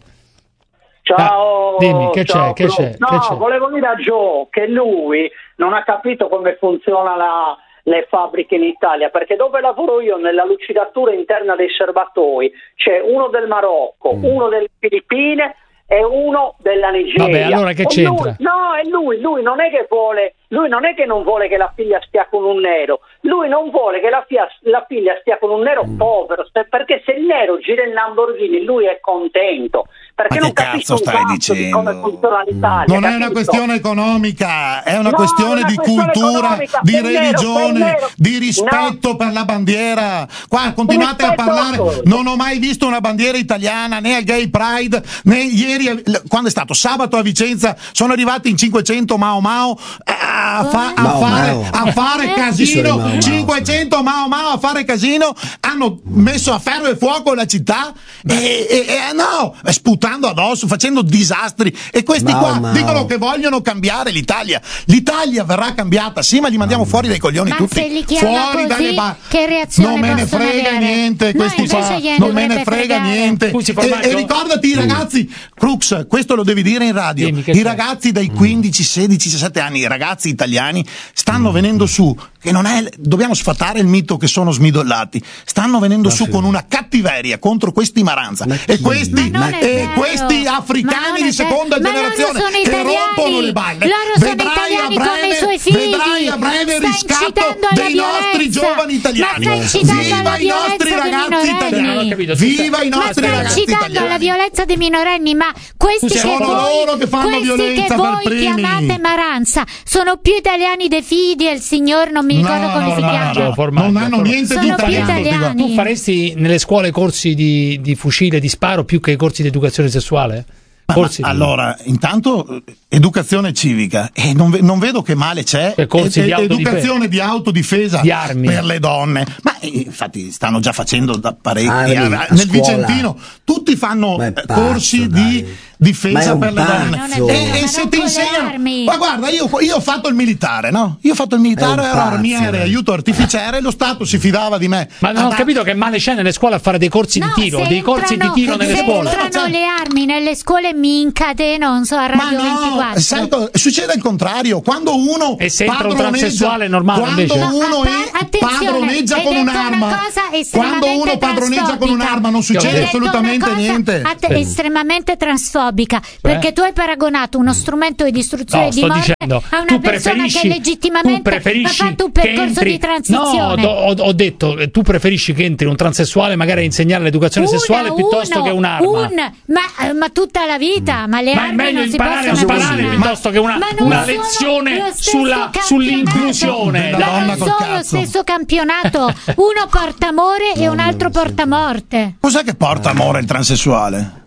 Speaker 7: Ciao,
Speaker 3: Ah, dimmi, che
Speaker 7: ciao,
Speaker 3: c'è, che c'è,
Speaker 7: No,
Speaker 3: che c'è?
Speaker 7: volevo dire a Joe che lui non ha capito come funziona la- le fabbriche in Italia, perché dove lavoro io, nella lucidatura interna dei serbatoi, c'è uno del Marocco,
Speaker 3: Mm.
Speaker 7: uno delle Filippine e uno della Nigeria.
Speaker 3: Vabbè, allora che
Speaker 7: E
Speaker 3: c'entra?
Speaker 7: lui- no, è lui, lui non è che vuole, lui non è che non vuole che la figlia stia con un nero, lui non vuole che la, fia- la figlia stia con un nero
Speaker 3: Mm.
Speaker 7: povero, se- perché se il nero gira in Lamborghini lui è contento, perché
Speaker 11: Ma
Speaker 7: non
Speaker 11: che
Speaker 7: capisce
Speaker 11: cazzo
Speaker 7: un
Speaker 11: stai
Speaker 7: cazzo di
Speaker 11: dicendo?
Speaker 7: come funziona l'Italia.
Speaker 11: Non è una
Speaker 7: capito?
Speaker 11: questione economica, è una
Speaker 7: No,
Speaker 11: questione
Speaker 7: è una
Speaker 11: di
Speaker 7: questione
Speaker 11: cultura,
Speaker 7: economica,
Speaker 11: di
Speaker 7: sei nero,
Speaker 11: religione,
Speaker 7: sei nero.
Speaker 11: di rispetto per la bandiera. Qua continuate a
Speaker 7: Rispetto
Speaker 11: parlare,
Speaker 7: a cosa?
Speaker 11: non ho mai visto una bandiera italiana né al Gay Pride né ieri, a- quando è stato sabato a Vicenza, sono arrivati in cinquecento Mao Mao a, fa- a
Speaker 5: Mao
Speaker 11: fare,
Speaker 5: Mao.
Speaker 11: a fare
Speaker 5: Chi sono i
Speaker 11: casino,
Speaker 5: Mao Mao?
Speaker 11: cinquecento Mao Mao a fare casino, hanno messo a ferro e fuoco la città e, e- e- no, sputando addosso, facendo disastri, e questi
Speaker 5: Mao
Speaker 11: qua
Speaker 5: Mao.
Speaker 11: dicono che vogliono cambiare l'Italia. L'Italia verrà cambiata, sì, ma li mandiamo fuori dai coglioni
Speaker 4: Ma
Speaker 11: tutti.
Speaker 4: se li chiama
Speaker 11: Fuori
Speaker 4: così,
Speaker 11: dalle ba-
Speaker 4: che reazione
Speaker 11: Non me ne
Speaker 4: possono
Speaker 11: frega
Speaker 4: avere?
Speaker 11: niente,
Speaker 4: No,
Speaker 11: questi
Speaker 4: invece
Speaker 11: qua.
Speaker 4: gliene
Speaker 11: Non me ne
Speaker 4: dovrebbe
Speaker 11: frega
Speaker 4: fregare.
Speaker 11: niente.
Speaker 3: Scusi,
Speaker 11: E,
Speaker 3: formaggio?
Speaker 11: e ricordati, ragazzi, Crux, questo lo devi dire in radio.
Speaker 3: Dimmi, che
Speaker 11: I
Speaker 3: c'è?
Speaker 11: ragazzi dai quindici, sedici, diciassette anni, i ragazzi italiani, stanno venendo su. Che non è, dobbiamo sfatare il mito che sono smidollati. Stanno venendo su con una cattiveria contro questi Maranza. E questi,
Speaker 4: Ma non è
Speaker 11: e
Speaker 4: vero.
Speaker 11: questi
Speaker 4: Ma
Speaker 11: africani
Speaker 4: non
Speaker 11: di
Speaker 4: è
Speaker 11: seconda
Speaker 4: vero. Ma loro
Speaker 11: generazione
Speaker 4: sono
Speaker 11: che
Speaker 4: italiani.
Speaker 11: rompono le balle.
Speaker 4: Loro sono
Speaker 11: Vedrai a
Speaker 4: italiani
Speaker 11: breve,
Speaker 4: come i suoi figli.
Speaker 11: vedrai a breve il
Speaker 4: Sta
Speaker 11: riscatto
Speaker 4: incitando alla
Speaker 11: dei nostri
Speaker 4: violenza.
Speaker 11: giovani italiani.
Speaker 4: Ma sta incitando
Speaker 11: Viva
Speaker 4: alla
Speaker 11: i nostri
Speaker 4: violenza dei
Speaker 11: ragazzi
Speaker 4: minorenni.
Speaker 11: italiani.
Speaker 3: Non ho capito, tu
Speaker 11: Viva i
Speaker 4: Ma
Speaker 11: nostri
Speaker 4: sta
Speaker 11: ragazzi
Speaker 4: incitando
Speaker 11: italiani.
Speaker 4: alla violenza dei minorenni, ma questi che
Speaker 11: Sono
Speaker 4: voi,
Speaker 11: loro che fanno
Speaker 4: questi
Speaker 11: violenza
Speaker 4: che
Speaker 11: per
Speaker 4: voi
Speaker 11: primi.
Speaker 4: chiamate Maranza sono più italiani dei figli e il signor non mi ricordo
Speaker 11: No,
Speaker 4: come
Speaker 11: no,
Speaker 4: si
Speaker 11: no,
Speaker 4: chiama.
Speaker 11: no,
Speaker 3: Formaggio,
Speaker 11: non hanno
Speaker 3: formaggio.
Speaker 11: niente di
Speaker 4: Sono più
Speaker 11: italiano.
Speaker 4: italiani.
Speaker 3: Tu faresti nelle scuole corsi di, di fucile, di sparo, più che corsi di educazione sessuale?
Speaker 11: Ma-
Speaker 3: Corsi
Speaker 11: ma
Speaker 3: di-
Speaker 11: allora, intanto eh, educazione civica, e non, ve- non vedo che male c'è.
Speaker 3: E corsi
Speaker 11: E-
Speaker 3: di
Speaker 11: e-
Speaker 3: autodifesa.
Speaker 11: educazione di autodifesa
Speaker 3: Di armi.
Speaker 11: per le donne. Ma eh, infatti stanno già facendo da parecchi
Speaker 5: Armi,
Speaker 11: eh,
Speaker 5: a
Speaker 11: nel
Speaker 5: scuola.
Speaker 11: Vicentino. Tutti fanno
Speaker 5: Ma è
Speaker 11: eh,
Speaker 5: pazzo,
Speaker 11: corsi
Speaker 5: dai.
Speaker 11: di
Speaker 5: Ma è
Speaker 11: difesa
Speaker 5: un
Speaker 11: per le donne.
Speaker 5: pazzo.
Speaker 11: E,
Speaker 4: Ma
Speaker 11: e
Speaker 4: non
Speaker 11: se
Speaker 4: con
Speaker 11: ti
Speaker 4: le
Speaker 11: insegnano.
Speaker 4: armi.
Speaker 11: Ma guarda, io, io ho fatto il militare, no? Io ho fatto il militare,
Speaker 5: È un
Speaker 11: ero
Speaker 5: pazzo,
Speaker 11: armiere,
Speaker 5: dai.
Speaker 11: aiuto artificiere, lo Stato si fidava di me.
Speaker 3: Ma non ho
Speaker 11: Ah,
Speaker 3: capito che male c'è nelle scuole a fare dei corsi
Speaker 4: No,
Speaker 3: di tiro,
Speaker 4: se
Speaker 3: dei corsi di
Speaker 4: entrano-
Speaker 3: tiro nelle
Speaker 4: se
Speaker 3: scuole.
Speaker 4: entrano le armi nelle scuole mi incateno, non so, a
Speaker 11: Ma
Speaker 4: Radio
Speaker 11: no,
Speaker 4: ventiquattro.
Speaker 11: sai cosa? Succede il contrario, quando uno
Speaker 3: E se entra un
Speaker 11: padroneggia-
Speaker 3: transessuale è normale,
Speaker 11: quando
Speaker 3: invece?
Speaker 11: uno
Speaker 4: No,
Speaker 11: è-
Speaker 4: a- attenzione,
Speaker 11: padroneggia
Speaker 4: hai
Speaker 11: con
Speaker 4: detto
Speaker 11: un'arma,
Speaker 4: una cosa
Speaker 11: quando
Speaker 4: estremamente
Speaker 11: uno padroneggia con
Speaker 4: transfobica.
Speaker 11: un'arma non
Speaker 3: Hai
Speaker 11: succede
Speaker 3: detto
Speaker 11: assolutamente
Speaker 4: una cosa
Speaker 11: niente.
Speaker 4: att- estremamente transfobica, perché tu hai paragonato uno strumento di distruzione
Speaker 3: No,
Speaker 4: di
Speaker 3: sto
Speaker 4: morte
Speaker 3: dicendo,
Speaker 4: a una
Speaker 3: tu
Speaker 4: persona
Speaker 3: preferisci,
Speaker 4: che
Speaker 3: tu
Speaker 4: legittimamente ha
Speaker 3: preferisci
Speaker 4: fatto un
Speaker 3: che
Speaker 4: percorso
Speaker 3: entri,
Speaker 4: di transizione.
Speaker 3: No, ho, ho detto, eh, tu preferisci che entri un transessuale magari a insegnare l'educazione
Speaker 4: Una,
Speaker 3: sessuale piuttosto
Speaker 4: uno,
Speaker 3: che un'arma.
Speaker 4: un, ma, ma tutta la vita, ma le
Speaker 3: Ma è
Speaker 4: armi
Speaker 3: meglio
Speaker 4: non si
Speaker 3: imparare a
Speaker 4: possono
Speaker 3: sparare
Speaker 4: avvicinare.
Speaker 3: piuttosto che una,
Speaker 4: Ma non
Speaker 3: una
Speaker 4: sono
Speaker 3: lezione
Speaker 4: lo stesso
Speaker 3: sulla,
Speaker 4: campionato.
Speaker 3: sull'inclusione.
Speaker 11: La
Speaker 4: Ma
Speaker 11: donna
Speaker 4: non
Speaker 11: col
Speaker 4: sono lo
Speaker 11: cazzo.
Speaker 4: stesso campionato, uno porta amore e un altro porta morte.
Speaker 11: Cos'è che porta amore il transessuale?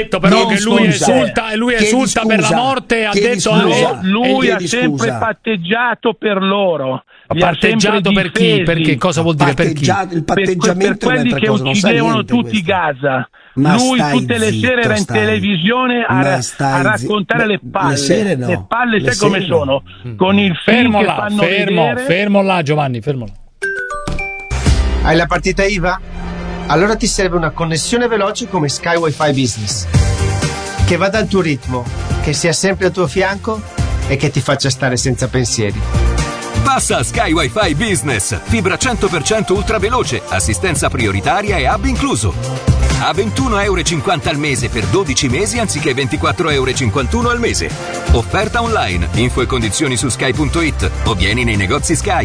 Speaker 3: detto però
Speaker 2: non
Speaker 3: che lui
Speaker 2: scusa.
Speaker 3: esulta, lui esulta per la morte, ha detto
Speaker 8: no, lui ha sempre
Speaker 5: scusa.
Speaker 8: patteggiato per loro.
Speaker 3: Ha
Speaker 8: Li ha
Speaker 3: patteggiato
Speaker 8: sempre
Speaker 3: per chi?
Speaker 8: difesi.
Speaker 3: Perché cosa vuol dire per chi?
Speaker 5: Il patteggiamento
Speaker 8: per, per quelli
Speaker 5: è un'altra
Speaker 8: che
Speaker 5: cosa, non sa
Speaker 8: uccidevano
Speaker 5: niente
Speaker 8: tutti
Speaker 5: questo.
Speaker 8: Gaza.
Speaker 5: Ma
Speaker 8: Lui
Speaker 5: stai
Speaker 8: tutte le
Speaker 5: zitto,
Speaker 8: sere era in
Speaker 5: stai.
Speaker 8: televisione a,
Speaker 5: Ma stai
Speaker 8: a raccontare
Speaker 5: zi-
Speaker 8: le palle.
Speaker 5: le sere no.
Speaker 8: Le palle
Speaker 5: Le
Speaker 8: sai come
Speaker 5: sere no.
Speaker 8: sono? Con il film
Speaker 3: Fermo
Speaker 8: che
Speaker 3: là,
Speaker 8: fanno
Speaker 3: fermo,
Speaker 8: vedere.
Speaker 3: fermo là Giovanni, fermo là.
Speaker 9: Hai la partita I V A? Allora ti serve una connessione veloce come Sky Wi-Fi Business, che vada al tuo ritmo, che sia sempre al tuo fianco e che ti faccia stare senza pensieri.
Speaker 10: Passa a Sky Wi-Fi Business, fibra cento per cento ultra veloce, assistenza prioritaria e hub incluso. A ventuno e cinquanta euro al mese per dodici mesi anziché ventiquattro e cinquantuno euro al mese. Offerta online, info e condizioni su sky punto it o vieni nei negozi Sky.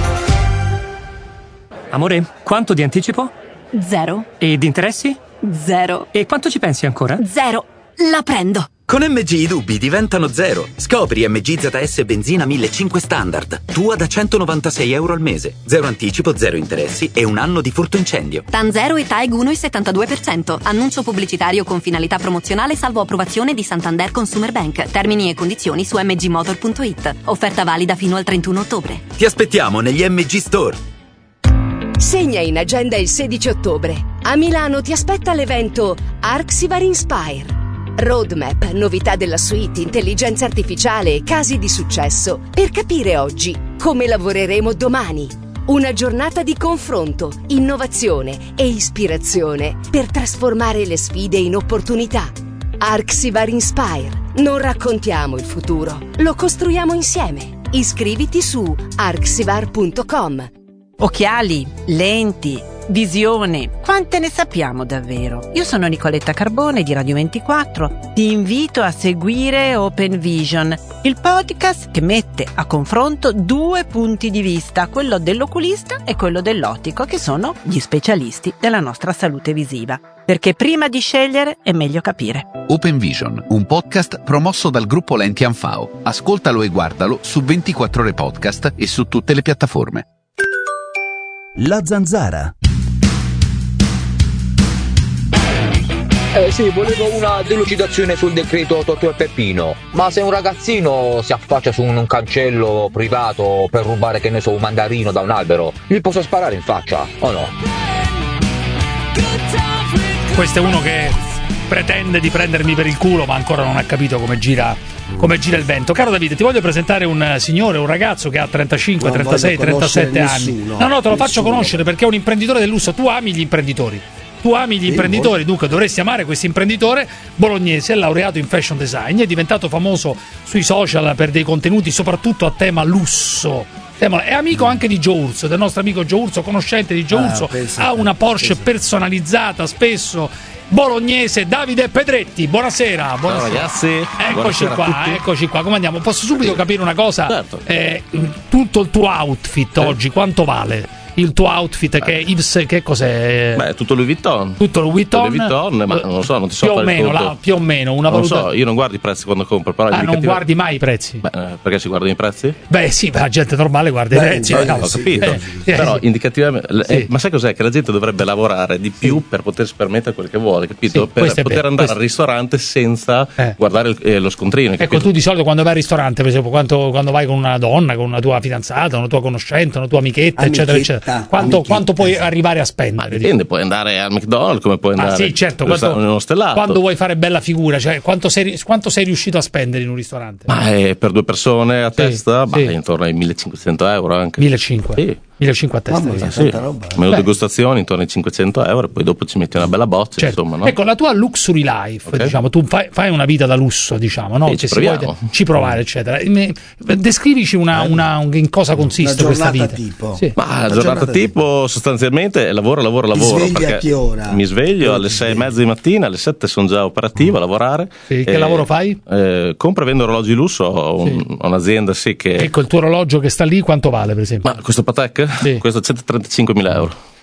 Speaker 12: Amore, quanto di anticipo?
Speaker 13: Zero.
Speaker 12: E di interessi?
Speaker 13: Zero.
Speaker 12: E quanto ci pensi ancora?
Speaker 13: Zero. La prendo.
Speaker 25: Con M G i dubbi diventano zero. Scopri M G Z S benzina millecinquecento standard. Tua da centonovantasei euro al mese. Zero anticipo, zero interessi e un anno di furto incendio.
Speaker 13: TAN zero e TAEG uno virgola settantadue per cento. Annuncio pubblicitario con finalità promozionale salvo approvazione di Santander Consumer Bank. Termini e condizioni su m g motor punto it. Offerta valida fino al trentuno ottobre.
Speaker 25: Ti aspettiamo negli M G Store.
Speaker 26: Segna in agenda il sedici ottobre. A Milano ti aspetta l'evento Arxivar Inspire. Roadmap, novità della suite, intelligenza artificiale e casi di successo per capire oggi come lavoreremo domani. Una giornata di confronto, innovazione e ispirazione per trasformare le sfide in opportunità. Arxivar Inspire. Non raccontiamo il futuro, lo costruiamo insieme. Iscriviti su arxivar punto com.
Speaker 27: Occhiali, lenti, visione, quante ne sappiamo davvero? Io sono Nicoletta Carbone di Radio ventiquattro, ti invito a seguire Open Vision, il podcast che mette a confronto due punti di vista, quello dell'oculista e quello dell'ottico, che sono gli specialisti della nostra salute visiva. Perché prima di scegliere è meglio capire.
Speaker 28: Open Vision, un podcast promosso dal gruppo Lenti Anfao. Ascoltalo e guardalo su ventiquattro ore podcast e su tutte le piattaforme.
Speaker 24: La Zanzara.
Speaker 29: Eh sì, volevo una delucidazione sul decreto Totò e Peppino. Ma se un ragazzino si affaccia su un cancello privato per rubare, che ne so, un mandarino da un albero, gli posso sparare in faccia, o no?
Speaker 3: Questo è uno che pretende di prendermi per il culo, ma ancora non ha capito come gira, come gira il vento. Caro Davide, ti voglio presentare un signore, un ragazzo che ha trentacinque,
Speaker 5: Non
Speaker 3: trentasei,
Speaker 5: voglio
Speaker 3: trentasette
Speaker 5: conoscere
Speaker 3: anni.
Speaker 5: nessuno,
Speaker 3: no, no, te lo faccio
Speaker 5: nessuno.
Speaker 3: conoscere perché è un imprenditore del lusso. Tu ami gli imprenditori. Tu ami gli
Speaker 5: Sì,
Speaker 3: imprenditori,
Speaker 5: molto.
Speaker 3: dunque dovresti amare questo imprenditore bolognese, è laureato in fashion design, è diventato famoso sui social per dei contenuti soprattutto a tema lusso. Tema- È amico anche di Gio Urso, del nostro amico Gio Urso, conoscente di Gio
Speaker 5: Ah,
Speaker 3: Urso,
Speaker 5: pensa
Speaker 3: ha
Speaker 5: te,
Speaker 3: una Porsche personalizzata spesso. Bolognese, Davide Pedretti, buonasera, buonasera.
Speaker 30: Ciao ragazzi,
Speaker 3: Eccoci
Speaker 30: buonasera a
Speaker 3: qua,
Speaker 30: tutti.
Speaker 3: eccoci qua, come andiamo? Posso subito capire una cosa?
Speaker 30: Certo.
Speaker 3: Eh, tutto il tuo outfit oggi, quanto vale? Il tuo outfit, che, Yves, che cos'è?
Speaker 30: Beh, tutto Louis Vuitton.
Speaker 3: Tutto Louis Vuitton,
Speaker 30: Louis Vuitton, ma non lo so, non ti so
Speaker 3: più o
Speaker 30: fare il
Speaker 3: meno,
Speaker 30: conto.
Speaker 3: là, più o meno, una
Speaker 30: Non lo
Speaker 3: valuta.
Speaker 30: so, io non guardo i prezzi quando compro, però
Speaker 3: Ah, non
Speaker 30: indicativa-
Speaker 3: guardi mai i prezzi?
Speaker 30: Beh, eh, perché si guardano i prezzi?
Speaker 3: Beh, sì, la gente normale guarda i
Speaker 30: Beh,
Speaker 3: prezzi.
Speaker 30: beh,
Speaker 3: no?
Speaker 30: ho capito,
Speaker 3: Eh, eh,
Speaker 30: però
Speaker 3: sì.
Speaker 30: indicativamente eh, ma sai cos'è? Che la gente dovrebbe lavorare di più per potersi permettere quel che vuole, capito?
Speaker 3: Sì,
Speaker 30: per
Speaker 3: questo è
Speaker 30: poter
Speaker 3: vero,
Speaker 30: andare
Speaker 3: questo-
Speaker 30: al ristorante senza guardare il- eh, lo scontrino,
Speaker 3: Ecco,
Speaker 30: capito?
Speaker 3: tu di solito quando vai al ristorante, per esempio, quando, quando vai con una donna, con una tua fidanzata, una tua conoscente, una tua amichetta, eccetera,
Speaker 30: Amichetta,
Speaker 3: eccetera, quanto,
Speaker 30: amichetta,
Speaker 3: quanto puoi arrivare a spendere?
Speaker 30: Dipende, puoi andare al McDonald's come puoi andare
Speaker 3: Ah sì, certo,
Speaker 30: in
Speaker 3: quanto,
Speaker 30: uno stellato.
Speaker 3: quando vuoi fare bella figura, cioè quanto sei, quanto sei riuscito a spendere in un ristorante?
Speaker 30: Ma eh, per due persone a
Speaker 3: Sì,
Speaker 30: testa,
Speaker 3: sì.
Speaker 30: bah, intorno ai millecinquecento euro anche.
Speaker 3: millecinquecento?
Speaker 30: Sì.
Speaker 3: millecinquecento a testa.
Speaker 30: Sì, sì. Meno
Speaker 3: Beh.
Speaker 30: degustazioni intorno ai cinquecento euro, poi dopo ci metti una bella bozza,
Speaker 3: Certo.
Speaker 30: insomma, no?
Speaker 3: Ecco, la tua luxury life,
Speaker 30: Ok.
Speaker 3: diciamo, tu fai, fai una vita da lusso, diciamo, no?
Speaker 30: Sì, ci
Speaker 3: Che si vuoi-
Speaker 30: proviamo.
Speaker 3: ci provare, eccetera. Me- Descrivici una, una- un- in cosa consiste questa vita. Sì.
Speaker 30: Ma la giornata tipo sostanzialmente è lavoro, lavoro,
Speaker 5: Ti
Speaker 30: lavoro.
Speaker 5: svegli a
Speaker 30: perché
Speaker 5: che ora?
Speaker 30: Mi sveglio alle sei e mezza di mattina, alle sette sono già operativo a lavorare.
Speaker 3: Sì, che
Speaker 30: Eh,
Speaker 3: lavoro fai?
Speaker 30: Eh, compro e vendo orologi di lusso, ho, un- ho un'azienda sì che...
Speaker 3: Ecco, il tuo orologio che sta lì, quanto vale, per esempio?
Speaker 30: Ma questo Patek? Questo centotrentacinquemila euro.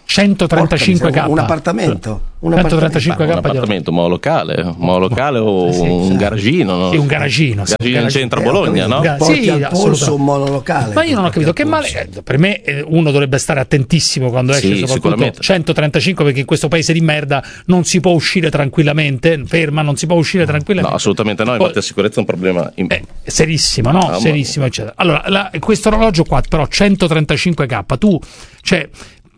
Speaker 3: centotrentacinque K.
Speaker 5: Un appartamento. Un
Speaker 3: centotrentacinque K
Speaker 30: un appartamento, monolocale, un monolocale o
Speaker 3: sì,
Speaker 30: un
Speaker 3: sì.
Speaker 30: garagino, no?
Speaker 3: Sì, un garagino, sì,
Speaker 30: garagino
Speaker 3: un
Speaker 30: in centro a Bologna, no?
Speaker 5: Porti
Speaker 3: Sì,
Speaker 5: al polso un monolocale.
Speaker 3: Ma io non ho capito che male. eh, Per me eh, uno dovrebbe stare attentissimo quando esce,
Speaker 30: Sì,
Speaker 3: soprattutto
Speaker 30: sicuramente.
Speaker 3: centotrentacinque, perché in questo paese di merda non si può uscire tranquillamente, ferma, non si può uscire tranquillamente.
Speaker 30: No, assolutamente no, infatti la sicurezza è un problema in...
Speaker 3: Eh, serissimo, no?
Speaker 30: Ah,
Speaker 3: serissimo, eccetera. Allora, la, questo orologio qua, però centotrentacinque K, tu, cioè,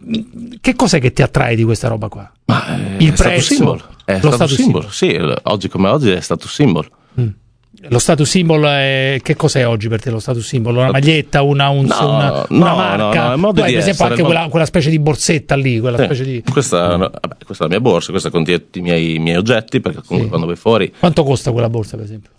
Speaker 3: che cos'è che ti attrae di questa roba qua?
Speaker 30: Ma è
Speaker 3: Il
Speaker 30: status
Speaker 3: prezzo,
Speaker 30: symbol. È
Speaker 3: lo
Speaker 30: status
Speaker 3: status
Speaker 30: symbol. Sì, l- oggi come oggi è status symbol.
Speaker 3: Mm. Lo status symbol è, che cos'è oggi per te lo status symbol? Una maglietta, una, un,
Speaker 30: No,
Speaker 3: una,
Speaker 30: no,
Speaker 3: una
Speaker 30: no,
Speaker 3: marca?
Speaker 30: no, è modo
Speaker 3: Tu hai
Speaker 30: di
Speaker 3: per esempio
Speaker 30: essere,
Speaker 3: anche
Speaker 30: il modo-
Speaker 3: quella, quella specie di borsetta lì, quella
Speaker 30: Sì.
Speaker 3: specie di...
Speaker 30: Questa, no, vabbè, questa è la mia borsa, questa contiene tutti i miei, i miei oggetti, perché comunque
Speaker 3: Sì.
Speaker 30: quando vai fuori,
Speaker 3: Quanto costa quella borsa, per esempio?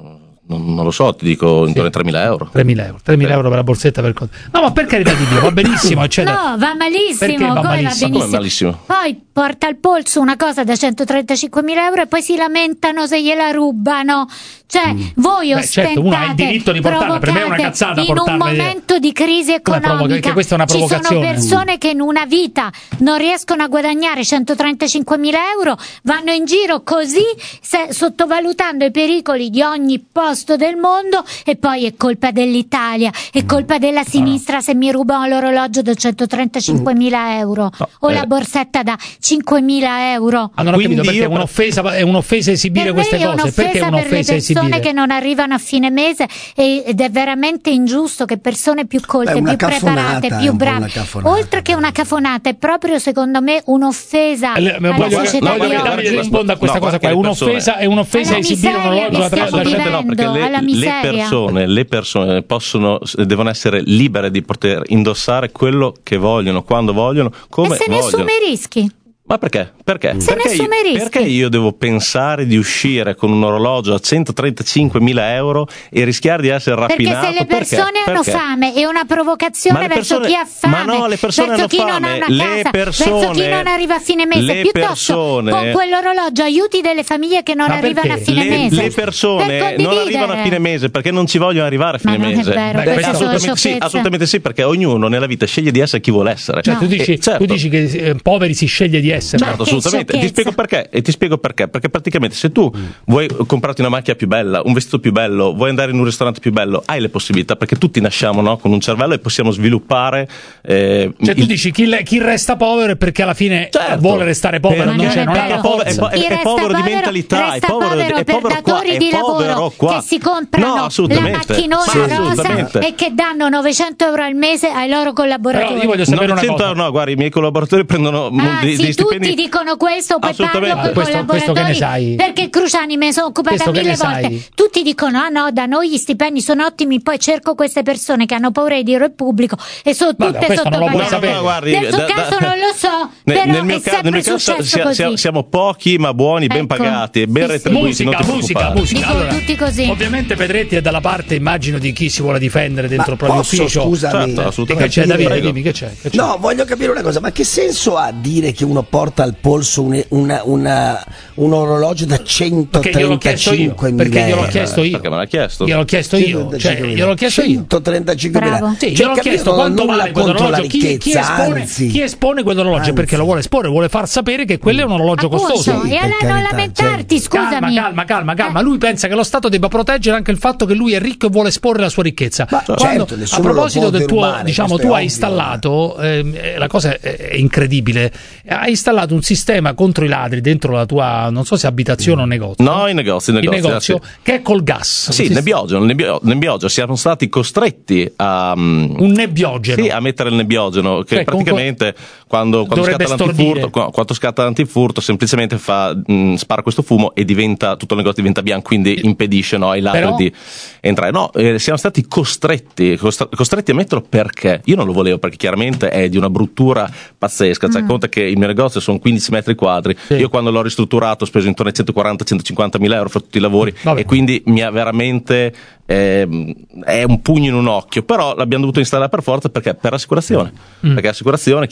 Speaker 30: non, non lo so, ti dico intorno ai tremila euro.
Speaker 3: tremila euro, tremila euro per la borsetta per conto. No, ma per carità di Dio, va benissimo, eccetera.
Speaker 4: No, va malissimo.
Speaker 3: Perché va
Speaker 4: come
Speaker 3: malissimo?
Speaker 4: va
Speaker 30: Come malissimo?
Speaker 4: Poi porta al polso una cosa da centotrentacinquemila euro e poi si lamentano se gliela rubano. Cioè, voi
Speaker 3: Beh, certo, uno ha il
Speaker 4: ostentate,
Speaker 3: diritto di portarla, per me è una
Speaker 4: provocate
Speaker 3: cazzata
Speaker 4: in
Speaker 3: portarla
Speaker 4: un
Speaker 3: via.
Speaker 4: momento di crisi
Speaker 3: Come provoca-
Speaker 4: economica.
Speaker 3: che questa è una
Speaker 4: Ci sono
Speaker 3: provocazione.
Speaker 4: persone che in una vita non riescono a guadagnare centotrentacinquemila euro, vanno in giro così, se- sottovalutando i pericoli di ogni posto del mondo, e poi è colpa dell'Italia, è colpa della sinistra se mi rubano l'orologio da centotrentacinquemila euro o
Speaker 30: eh.
Speaker 4: la borsetta da cinquemila euro.
Speaker 3: Ah, non ho capito,
Speaker 30: Quindi
Speaker 3: perché è
Speaker 30: io-
Speaker 3: un'offesa, è un'offesa esibire
Speaker 4: Per me
Speaker 3: queste
Speaker 4: è
Speaker 3: cose.
Speaker 4: un'offesa
Speaker 3: Perché è
Speaker 4: per le
Speaker 3: un'offesa
Speaker 4: persone
Speaker 3: esibire?
Speaker 4: che non arrivano a fine mese, e- ed è veramente ingiusto che persone più colte,
Speaker 5: È una
Speaker 4: più preparate,
Speaker 5: cafonata, è
Speaker 4: più
Speaker 5: un po'
Speaker 4: brave,
Speaker 5: una cafonata.
Speaker 4: oltre che una cafonata, è proprio secondo me un'offesa
Speaker 3: Eh,
Speaker 4: alla
Speaker 3: voglio-
Speaker 4: società
Speaker 3: no,
Speaker 4: di
Speaker 3: dammi- dammi
Speaker 4: oggi.
Speaker 3: di risponda a questa
Speaker 30: No,
Speaker 3: cosa qua. È
Speaker 30: guarda che le
Speaker 3: un'offesa, è un'offesa
Speaker 4: Alla
Speaker 3: esibire un
Speaker 4: miseria
Speaker 3: orologio da
Speaker 4: che
Speaker 3: tre-
Speaker 4: stiamo
Speaker 3: da
Speaker 30: Gente, no,
Speaker 4: vivendo,
Speaker 30: perché le,
Speaker 4: alla
Speaker 30: le
Speaker 4: miseria.
Speaker 30: persone, le persone possono, devono essere libere di poter indossare quello che vogliono, quando vogliono, come
Speaker 4: E se ne
Speaker 30: vogliono.
Speaker 4: assume i rischi.
Speaker 30: Ma perché? Perché?
Speaker 4: Se ne
Speaker 30: Perché io,
Speaker 4: assume i rischi.
Speaker 30: perché io devo pensare di uscire con un orologio a centotrentacinquemila euro e rischiare di essere
Speaker 4: Perché
Speaker 30: rapinato?
Speaker 4: se le persone
Speaker 30: Perché?
Speaker 4: hanno
Speaker 30: Perché?
Speaker 4: fame è una provocazione
Speaker 30: Ma le
Speaker 4: verso
Speaker 30: persone-
Speaker 4: chi ha fame,
Speaker 30: ma no, le persone
Speaker 4: verso
Speaker 30: hanno
Speaker 4: chi non
Speaker 30: fame.
Speaker 4: ha una
Speaker 30: Le
Speaker 4: casa, verso chi
Speaker 30: persone-
Speaker 4: non arriva a fine mese.
Speaker 30: le
Speaker 4: Piuttosto
Speaker 30: persone-
Speaker 4: con quell'orologio aiuti delle famiglie che non
Speaker 3: Ma
Speaker 4: arrivano
Speaker 3: perché?
Speaker 4: a fine
Speaker 30: Le,
Speaker 4: mese.
Speaker 30: le persone
Speaker 4: Per
Speaker 30: non
Speaker 4: condividere.
Speaker 30: arrivano a fine mese perché non ci vogliono arrivare a
Speaker 4: Ma
Speaker 30: fine
Speaker 4: non è
Speaker 30: mese.
Speaker 4: vero,
Speaker 3: Beh,
Speaker 4: queste sono
Speaker 30: assolutamente sì,
Speaker 4: sciocchezze.
Speaker 30: assolutamente sì, perché ognuno nella vita sceglie di essere chi vuole essere.
Speaker 3: Cioè, tu, dici,
Speaker 30: Eh, certo.
Speaker 3: tu dici che eh, poveri si sceglie di essere.
Speaker 30: Certo,
Speaker 4: che
Speaker 30: assolutamente. E ti
Speaker 4: sciocchezza.
Speaker 30: spiego perché. E ti spiego perché. Perché praticamente se tu vuoi comprarti una macchina più bella, un vestito più bello, vuoi andare in un ristorante più bello, hai le possibilità, perché tutti nasciamo, no, con un cervello e possiamo sviluppare. Eh,
Speaker 3: Cioè, tu
Speaker 30: il-
Speaker 3: dici chi, le- chi resta povero è perché alla fine
Speaker 30: Certo.
Speaker 3: vuole restare povero,
Speaker 30: Perché-
Speaker 3: non c'è, non ha
Speaker 30: perché
Speaker 3: la
Speaker 30: è povero-
Speaker 3: forza.
Speaker 30: è po-
Speaker 4: Chi
Speaker 30: è
Speaker 4: resta
Speaker 30: povero di
Speaker 4: povero,
Speaker 30: mentalità, è
Speaker 4: resta
Speaker 30: povero,
Speaker 4: povero
Speaker 30: è
Speaker 4: per
Speaker 30: povero qua,
Speaker 4: datori
Speaker 30: è
Speaker 4: di
Speaker 30: povero
Speaker 4: lavoro
Speaker 30: qua.
Speaker 4: che si comprano
Speaker 30: No,
Speaker 4: la
Speaker 30: assolutamente.
Speaker 4: macchinona
Speaker 30: Sì,
Speaker 4: rosa
Speaker 30: assolutamente.
Speaker 4: e che danno novecento euro al mese ai loro collaboratori.
Speaker 3: Però io voglio sapere una
Speaker 30: novecento
Speaker 3: cosa.
Speaker 30: euro no, guarda, i miei collaboratori prendono
Speaker 4: Ah,
Speaker 30: dei,
Speaker 4: sì,
Speaker 30: dei stipendi.
Speaker 4: tutti dicono questo, poi parlo
Speaker 30: Assolutamente.
Speaker 4: con i
Speaker 3: Questo- questo che ne
Speaker 4: collaboratori
Speaker 3: sai?
Speaker 4: perché Cruciani me ne sono occupata
Speaker 3: Questo che
Speaker 4: mille
Speaker 3: ne sai?
Speaker 4: volte. Tutti dicono: ah no, da noi gli stipendi sono ottimi, poi cerco queste persone che hanno paura di dire il pubblico e sono
Speaker 3: Vabbè,
Speaker 4: tutte
Speaker 3: questo non lo vuoi
Speaker 4: sottopagate.
Speaker 3: sapere.
Speaker 30: No, guardi,
Speaker 4: Nel suo
Speaker 30: da- da-
Speaker 4: caso non lo so,
Speaker 30: Ne-
Speaker 4: però
Speaker 30: nel mio,
Speaker 4: è
Speaker 30: ca-
Speaker 4: sempre
Speaker 30: nel mio caso
Speaker 4: successo
Speaker 30: sia-
Speaker 4: così.
Speaker 30: sia- siamo pochi ma buoni, ben
Speaker 4: Ecco.
Speaker 30: pagati e ben
Speaker 4: Sì, sì.
Speaker 30: retribuiti. non
Speaker 3: Musica,
Speaker 30: ti
Speaker 3: musica,
Speaker 30: preoccupare.
Speaker 3: musica.
Speaker 4: Dicono
Speaker 3: Allora,
Speaker 4: tutti così.
Speaker 3: ovviamente Pedretti è dalla parte, immagino, di chi si vuole difendere dentro
Speaker 5: Ma
Speaker 3: il proprio
Speaker 5: posso,
Speaker 3: ufficio.
Speaker 5: scusami,
Speaker 30: Certo, assolutamente.
Speaker 3: Che c'è, Davide?
Speaker 30: Prego.
Speaker 3: Dimmi che c'è. Che c'è?
Speaker 5: No, voglio capire una cosa, ma che senso ha dire che uno porta al polso un, una- una- un orologio da
Speaker 3: Perché gliel'ho chiesto io.
Speaker 5: centotrentacinquemila
Speaker 3: Perché gliel'ho
Speaker 5: euro?
Speaker 3: chiesto io.
Speaker 30: Perché me l'ha chiesto?
Speaker 3: Gliel'ho chiesto io. Cioè, gliel'ho chiesto io.
Speaker 5: centotrentacinquemila.
Speaker 4: Bravo.
Speaker 3: Sì,
Speaker 5: Cioè,
Speaker 3: gliel'ho
Speaker 5: capito,
Speaker 3: chiesto
Speaker 5: non ho
Speaker 3: quanto
Speaker 5: nulla
Speaker 3: vale
Speaker 5: contro la
Speaker 3: quell'orologio. Chi, chi
Speaker 5: ricchezza,
Speaker 3: espone,
Speaker 5: anzi.
Speaker 3: chi espone quell'orologio?
Speaker 5: Anzi.
Speaker 3: Perché lo vuole esporre, vuole far sapere che quello è un orologio
Speaker 4: Appunto,
Speaker 3: costoso.
Speaker 5: Sì,
Speaker 4: e
Speaker 5: per
Speaker 4: allora non
Speaker 5: carità,
Speaker 4: lamentarti,
Speaker 3: Calma,
Speaker 4: scusami.
Speaker 3: calma, calma, calma. Lui pensa che lo Stato debba proteggere anche il fatto che lui è ricco e vuole esporre la sua ricchezza.
Speaker 5: Ma
Speaker 3: Quando,
Speaker 5: certo,
Speaker 3: a
Speaker 5: nessuno
Speaker 3: proposito
Speaker 5: lo può
Speaker 3: del tuo,
Speaker 5: derubare,
Speaker 3: diciamo,
Speaker 5: questo
Speaker 3: tu
Speaker 5: è
Speaker 3: hai
Speaker 5: ovvio.
Speaker 3: installato, ehm, eh, la cosa è, è incredibile, hai installato un sistema contro i ladri dentro la tua, non so se abitazione o negozio.
Speaker 30: No, i negozi, i
Speaker 3: Il
Speaker 30: negozi,
Speaker 3: negozio,
Speaker 30: eh, sì.
Speaker 3: che è col gas.
Speaker 30: Sì,
Speaker 3: Un
Speaker 30: nebbiogeno, nebbio- nebbiogeno, siamo stati costretti a,
Speaker 3: Un nebbiogeno.
Speaker 30: sì, a mettere il nebbiogeno, che
Speaker 3: Cioè,
Speaker 30: praticamente quando, quando,
Speaker 3: dovrebbe
Speaker 30: scatta
Speaker 3: stordire.
Speaker 30: l'antifurto, qua- quando scatta l'antifurto semplicemente fa, mh, spara questo fumo e diventa, tutto il negozio diventa bianco, quindi impedisce, no, ai ladri
Speaker 3: Però-
Speaker 30: di entrare. No, eh, siamo stati costretti, costra- costretti a metterlo perché io non lo volevo, perché chiaramente è di una bruttura pazzesca. Cioè,
Speaker 4: Mm.
Speaker 30: conta che il mio negozio sono quindici metri quadri. Io quando l'ho ristrutturato ho speso intorno ai centoquaranta centocinquanta mila euro, ho fatto tutti i lavori e quindi mi ha veramente ehm, è un pugno in un occhio, però l'abbiamo dovuto installare per forza perché per assicurazione,
Speaker 3: Mm.
Speaker 30: perché assicurazione chiaramente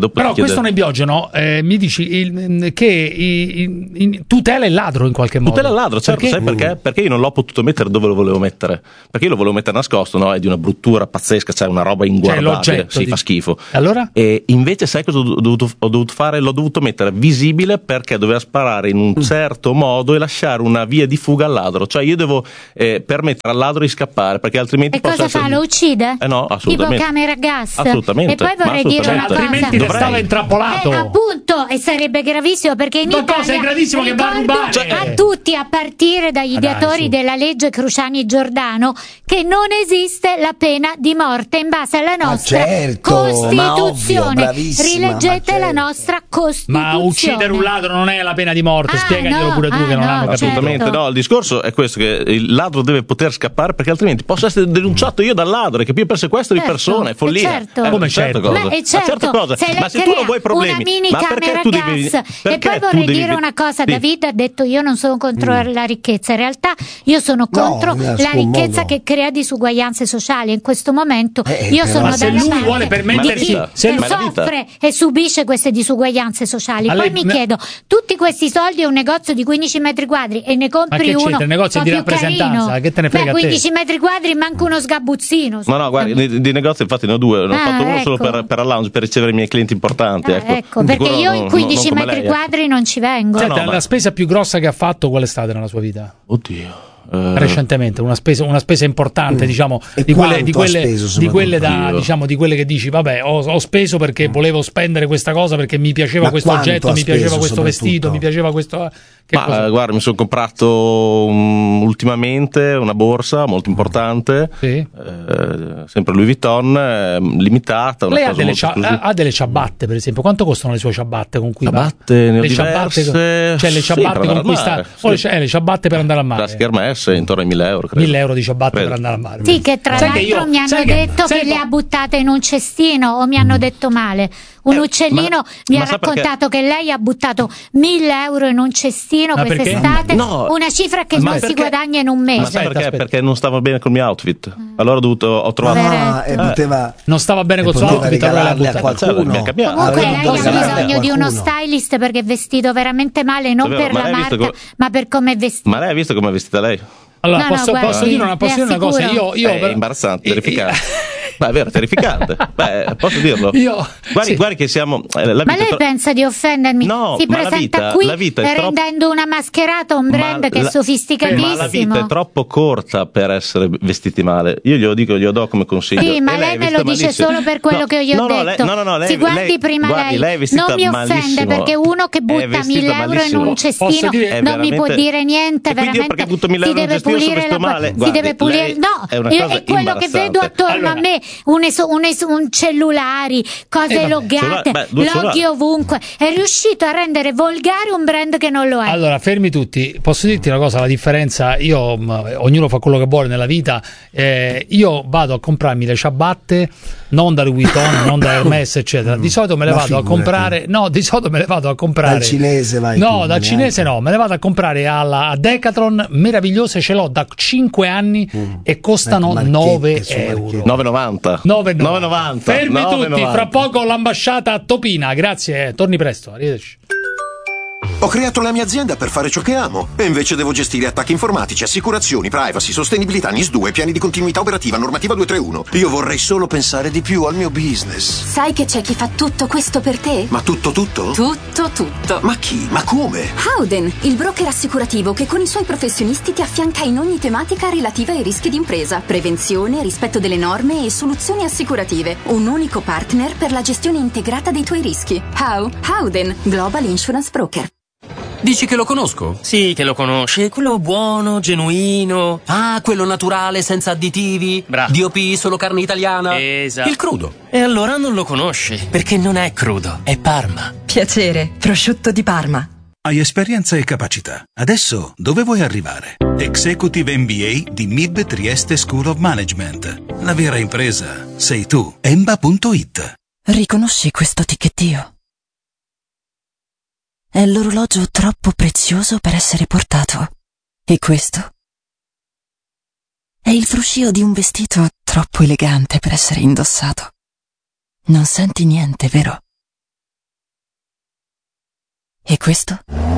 Speaker 30: dopo
Speaker 3: Però
Speaker 30: ti chiede...
Speaker 3: questo nebiogeno eh, mi dici il, che il, il, tutela il ladro in qualche modo.
Speaker 30: Tutela il ladro, certo,
Speaker 3: perché?
Speaker 30: sai perché? Perché io non l'ho potuto mettere dove lo volevo mettere. Perché io lo volevo mettere nascosto, no? È di una bruttura pazzesca, c'è cioè una roba inguardabile, si sì, di... fa schifo.
Speaker 3: Allora?
Speaker 30: E invece sai cosa ho dovuto, ho dovuto fare? L'ho dovuto mettere visibile perché doveva sparare in un certo modo e lasciare una via di fuga al ladro. Cioè io devo eh, permettere al ladro di scappare, perché altrimenti
Speaker 4: e
Speaker 30: posso
Speaker 4: cosa
Speaker 30: essere...
Speaker 4: fa? Lo uccide?
Speaker 30: Eh no, assolutamente.
Speaker 4: Tipo camera a gas?
Speaker 30: Assolutamente.
Speaker 4: E poi vorrei dire una cosa.
Speaker 3: Altrimenti restava intrappolato.
Speaker 4: Eh, appunto, e sarebbe gravissimo perché in
Speaker 3: Ma
Speaker 4: Italia
Speaker 3: cosa è gravissimo che va a rubare?
Speaker 4: Cioè, a tutti, a partire dagli
Speaker 3: Ah, dai,
Speaker 4: ideatori
Speaker 3: su.
Speaker 4: della legge Cruciani e Giordano, che non esiste la pena di morte in base alla nostra
Speaker 5: certo,
Speaker 4: Costituzione.
Speaker 5: ma ovvio,
Speaker 4: Rileggete
Speaker 5: ma
Speaker 4: la
Speaker 5: certo.
Speaker 4: nostra Costituzione.
Speaker 3: Ma uccidere un ladro non è la pena di morte,
Speaker 4: Ah,
Speaker 3: spiegaglielo
Speaker 4: no,
Speaker 3: pure tu
Speaker 4: ah,
Speaker 3: che non
Speaker 4: no,
Speaker 3: hanno capito.
Speaker 30: Assolutamente
Speaker 4: certo.
Speaker 30: no, il discorso è questo, che il ladro deve poter scappare perché altrimenti posso essere denunciato io dal ladro, che più per sequestro
Speaker 4: Certo,
Speaker 30: di persone, è follia.
Speaker 4: certo.
Speaker 30: Eh,
Speaker 3: Come
Speaker 30: certe
Speaker 3: certo?
Speaker 30: cose.
Speaker 4: Ma, eh,
Speaker 30: Ma
Speaker 4: certo,
Speaker 30: certe cose.
Speaker 4: se lei
Speaker 30: Ma se tu
Speaker 4: crea
Speaker 30: non vuoi problemi,
Speaker 4: una mini
Speaker 30: ma
Speaker 4: camera
Speaker 30: perché tu
Speaker 4: gas,
Speaker 30: devi
Speaker 4: e
Speaker 30: perché
Speaker 4: poi
Speaker 30: tu
Speaker 4: vorrei
Speaker 30: devi-
Speaker 4: dire una cosa,
Speaker 30: Sì.
Speaker 4: David ha detto io non sono contro
Speaker 30: Mm.
Speaker 4: la ricchezza, in realtà io sono contro
Speaker 5: mi
Speaker 4: la
Speaker 5: scomodo.
Speaker 4: ricchezza che crea disuguaglianze sociali. In questo momento
Speaker 5: Eh,
Speaker 4: io
Speaker 5: però-
Speaker 4: sono
Speaker 3: Ma se
Speaker 4: dalla
Speaker 3: lui
Speaker 4: parte
Speaker 3: vuole permettersi-
Speaker 4: di chi
Speaker 3: se
Speaker 4: che
Speaker 3: lui-
Speaker 4: soffre e subisce queste disuguaglianze sociali.
Speaker 3: Ma
Speaker 4: Poi
Speaker 3: lei-
Speaker 4: mi
Speaker 3: ma-
Speaker 4: chiedo, tutti questi soldi è un negozio di quindici metri quadri e ne
Speaker 3: Ma
Speaker 4: compri
Speaker 3: che
Speaker 4: uno
Speaker 3: c'entra? Il negozio
Speaker 4: un
Speaker 3: di
Speaker 4: po' più
Speaker 3: rappresentanza,
Speaker 4: carino.
Speaker 3: che te ne frega
Speaker 4: Beh,
Speaker 3: a te?
Speaker 4: quindici metri quadri manca uno sgabuzzino.
Speaker 30: Ma no, guardi, di, di negozi infatti ne ho due, ne ho
Speaker 4: Ah,
Speaker 30: fatto uno solo
Speaker 4: ecco.
Speaker 30: per, per al lounge, per ricevere i miei clienti importanti.
Speaker 4: Ah,
Speaker 30: ecco,
Speaker 4: ecco, perché
Speaker 30: Sicuro
Speaker 4: io
Speaker 30: non-
Speaker 4: in
Speaker 30: non-
Speaker 4: quindici
Speaker 30: non come
Speaker 4: metri
Speaker 30: lei, ecco.
Speaker 4: quadri non ci vengo.
Speaker 3: Senta,
Speaker 30: no, ma-
Speaker 3: la spesa più grossa che ha fatto qual è stata nella sua vita?
Speaker 30: Oddio. eh,
Speaker 3: Recentemente, una spesa, una spesa importante, diciamo,
Speaker 5: E
Speaker 3: di quelle, di
Speaker 5: quanto ha
Speaker 3: quelle,
Speaker 5: speso,
Speaker 3: di quelle da,
Speaker 30: soprattutto?
Speaker 3: diciamo, di quelle che dici, vabbè, ho, ho speso perché volevo spendere questa cosa, perché mi piaceva
Speaker 5: Ma
Speaker 3: questo
Speaker 5: quanto
Speaker 3: oggetto,
Speaker 5: ha
Speaker 3: mi piaceva
Speaker 5: speso,
Speaker 3: questo vestito,
Speaker 5: soprattutto?
Speaker 3: mi piaceva questo. Che
Speaker 30: Ma
Speaker 3: cosa?
Speaker 30: eh, guarda, mi sono comprato um, ultimamente una borsa molto importante,
Speaker 3: Sì.
Speaker 30: eh, sempre Louis Vuitton, eh, limitata. Una
Speaker 3: Lei ha
Speaker 30: cosa
Speaker 3: delle,
Speaker 30: molto
Speaker 3: cia-
Speaker 30: esclusiva.
Speaker 3: ha delle ciabatte, per esempio. Quanto costano le sue ciabatte con cui va?
Speaker 30: Ciabatte, ne ho
Speaker 3: le
Speaker 30: diverse.
Speaker 3: ciabatte, cioè le
Speaker 30: Sì,
Speaker 3: ciabatte
Speaker 30: per
Speaker 3: con
Speaker 30: andare
Speaker 3: cui
Speaker 30: al
Speaker 3: sta,
Speaker 30: mare,
Speaker 3: o le,
Speaker 30: sì.
Speaker 3: eh, le ciabatte per andare al mare.
Speaker 30: Classiche Hermès, intorno ai mille euro, credo.
Speaker 3: mille euro di ciabatte
Speaker 30: Credo.
Speaker 3: per andare al mare.
Speaker 4: Sì, che tra
Speaker 3: Sai che
Speaker 4: l'altro
Speaker 3: io-
Speaker 4: mi hanno
Speaker 3: sai che-
Speaker 4: detto
Speaker 3: sai
Speaker 4: che
Speaker 3: che-
Speaker 4: le ha buttate in un cestino o mi hanno detto male. Un
Speaker 30: Eh,
Speaker 4: uccellino
Speaker 30: ma-
Speaker 4: mi
Speaker 30: ma
Speaker 4: ha
Speaker 30: sa perché?
Speaker 4: raccontato che lei ha buttato mille euro in un cestino
Speaker 3: Ma perché?
Speaker 4: quest'estate,
Speaker 30: No.
Speaker 4: una cifra che
Speaker 30: Ma
Speaker 4: non si
Speaker 30: perché?
Speaker 4: guadagna in un
Speaker 30: Ma
Speaker 4: mese.
Speaker 30: sai
Speaker 3: Aspetta,
Speaker 30: perché?
Speaker 3: aspetta.
Speaker 30: Perché non stava bene col mio outfit. Allora ho dovuto, ho trovato.
Speaker 5: Ah, e
Speaker 30: Eh.
Speaker 5: poteva
Speaker 3: Non stava bene
Speaker 5: e
Speaker 3: col suo
Speaker 5: poteva
Speaker 3: outfit, allora l'ha
Speaker 5: regalarle a
Speaker 3: buttata.
Speaker 30: Certo,
Speaker 5: qualcuno.
Speaker 30: mi ha cambiato.
Speaker 4: Comunque
Speaker 5: Avrebbe
Speaker 4: lei
Speaker 5: dovuto
Speaker 4: ha
Speaker 5: regalarle a
Speaker 4: bisogno di uno
Speaker 5: qualcuno.
Speaker 4: stylist perché è vestito veramente male, non
Speaker 30: Davvero,
Speaker 4: per
Speaker 30: ma
Speaker 4: la
Speaker 30: lei ha visto
Speaker 4: marca,
Speaker 30: come-
Speaker 4: ma per come è vestito.
Speaker 30: Ma lei ha visto come è vestita lei?
Speaker 3: Allora,
Speaker 4: No, no,
Speaker 3: posso,
Speaker 4: guardi,
Speaker 3: posso dire una, posso
Speaker 4: le
Speaker 3: dire una cosa?
Speaker 4: assicuro.
Speaker 3: Io, io
Speaker 30: è
Speaker 3: per-
Speaker 30: imbarazzante,
Speaker 3: io-
Speaker 30: terrificante. Ma è vero, terrificante. Beh, posso dirlo?
Speaker 3: Io-
Speaker 30: guardi,
Speaker 3: sì.
Speaker 30: guardi che siamo. eh, la
Speaker 4: Ma
Speaker 30: vita è
Speaker 4: lei
Speaker 30: tro-
Speaker 4: pensa di offendermi?
Speaker 30: No,
Speaker 4: si
Speaker 30: ma la
Speaker 4: presenta
Speaker 30: vita-
Speaker 4: qui
Speaker 30: la vita è troppo-
Speaker 4: rendendo una mascherata un brand
Speaker 30: Ma
Speaker 4: che è
Speaker 30: la-
Speaker 4: sofisticatissimo.
Speaker 30: Ma la vita è troppo corta per essere vestiti male. Io glielo dico, glielo do come consiglio.
Speaker 4: Sì, ma
Speaker 30: E
Speaker 4: lei
Speaker 30: è
Speaker 4: me
Speaker 30: vestita
Speaker 4: lo dice
Speaker 30: malissimo.
Speaker 4: solo per quello
Speaker 30: No,
Speaker 4: che io ho
Speaker 30: no, no, lei-
Speaker 4: detto.
Speaker 30: no, no, no, lei,
Speaker 4: si guardi
Speaker 30: lei-
Speaker 4: prima
Speaker 30: guardi,
Speaker 4: lei.
Speaker 30: lei è vestita
Speaker 4: non mi offende
Speaker 30: malissimo.
Speaker 4: perché uno che
Speaker 30: È
Speaker 4: butta
Speaker 30: vestita
Speaker 4: mille euro in
Speaker 30: malissimo.
Speaker 4: un cestino
Speaker 30: È
Speaker 4: non mi può
Speaker 30: veramente-
Speaker 4: dire niente.
Speaker 30: E quindi io
Speaker 4: veramente
Speaker 30: perché butto mille
Speaker 4: si
Speaker 30: euro in un
Speaker 4: deve
Speaker 30: cestino
Speaker 4: pulire
Speaker 30: sono
Speaker 4: la
Speaker 30: vestito male?
Speaker 4: si
Speaker 30: Guardi,
Speaker 4: deve pulire.
Speaker 30: lei
Speaker 4: No,
Speaker 30: è una
Speaker 4: io-
Speaker 30: cosa
Speaker 4: è quello che vedo
Speaker 30: imbarazzante.
Speaker 4: attorno
Speaker 3: Allora-
Speaker 4: a me. Un, es- un, es- un cellulari, cose
Speaker 3: Eh, vabbè,
Speaker 4: loggate,
Speaker 30: cellulare- beh, due
Speaker 4: loghi
Speaker 30: cellulari.
Speaker 4: ovunque. È riuscito a rendere volgare un brand che non lo è.
Speaker 3: Allora, fermi tutti. Posso dirti una cosa? La differenza, io, mh, ognuno fa quello che vuole nella vita. Eh, io vado a comprarmi le ciabatte non da Louis Vuitton, non da Hermès, eccetera. Di solito me le
Speaker 5: Ma
Speaker 3: vado a
Speaker 5: figurati.
Speaker 3: comprare. No, di solito me le vado a comprare.
Speaker 5: Dal cinese vai
Speaker 3: No,
Speaker 5: tu,
Speaker 3: dal
Speaker 5: neanche.
Speaker 3: cinese no, me le vado a comprare alla a Decathlon, meravigliose, ce l'ho da cinque anni e costano
Speaker 5: Marchetti,
Speaker 3: nove
Speaker 5: su
Speaker 3: euro.
Speaker 5: Marchetti.
Speaker 30: nove e novanta.
Speaker 3: nove e novanta.
Speaker 30: nove e novanta.
Speaker 3: Fermi
Speaker 30: nove e
Speaker 3: tutti,
Speaker 30: novanta.
Speaker 3: fra poco l'ambasciata a Topina. Grazie, eh, torni presto. Arrivederci.
Speaker 14: Ho creato la mia azienda per fare ciò che amo e invece devo gestire attacchi informatici, assicurazioni, privacy, sostenibilità, N I S due, piani di continuità operativa, normativa duecentotrentuno. Io vorrei solo pensare di più al mio business.
Speaker 15: Sai che c'è chi fa tutto questo per te?
Speaker 14: Ma tutto tutto?
Speaker 15: Tutto, tutto.
Speaker 14: Ma chi? Ma come?
Speaker 15: Howden, il broker assicurativo che con i suoi professionisti ti affianca in ogni tematica relativa ai rischi d'impresa, prevenzione, rispetto delle norme e soluzioni assicurative. Un unico partner per la gestione integrata dei tuoi rischi. How? Howden, Global Insurance Broker.
Speaker 16: Dici che lo conosco? Sì, che lo conosci. Quello buono, genuino. Ah, quello naturale, senza additivi. Bravo. D O P, solo carne italiana. Esatto. Il crudo. E allora non lo conosci, perché non è crudo, è Parma.
Speaker 17: Piacere, prosciutto di Parma.
Speaker 18: Hai esperienza e capacità. Adesso dove vuoi arrivare? Executive M B A di M I B Trieste School of Management. La vera impresa sei tu. Emba punto it.
Speaker 17: Riconosci questo ticchettio? È l'orologio troppo prezioso per essere portato. E questo? È il fruscio di un vestito troppo elegante per essere indossato. Non senti niente, vero? E questo?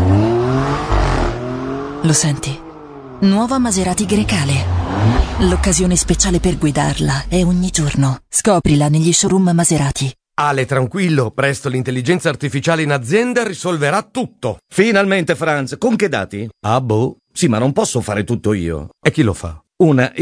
Speaker 17: Lo senti? Nuova Maserati Grecale. L'occasione speciale per guidarla è ogni giorno. Scoprila negli showroom Maserati.
Speaker 1: Ale, tranquillo, presto l'intelligenza artificiale in azienda risolverà tutto.
Speaker 2: Finalmente, Franz, con che dati?
Speaker 1: Ah, boh.
Speaker 2: Sì, ma non posso fare tutto io.
Speaker 1: E chi lo fa?
Speaker 2: Una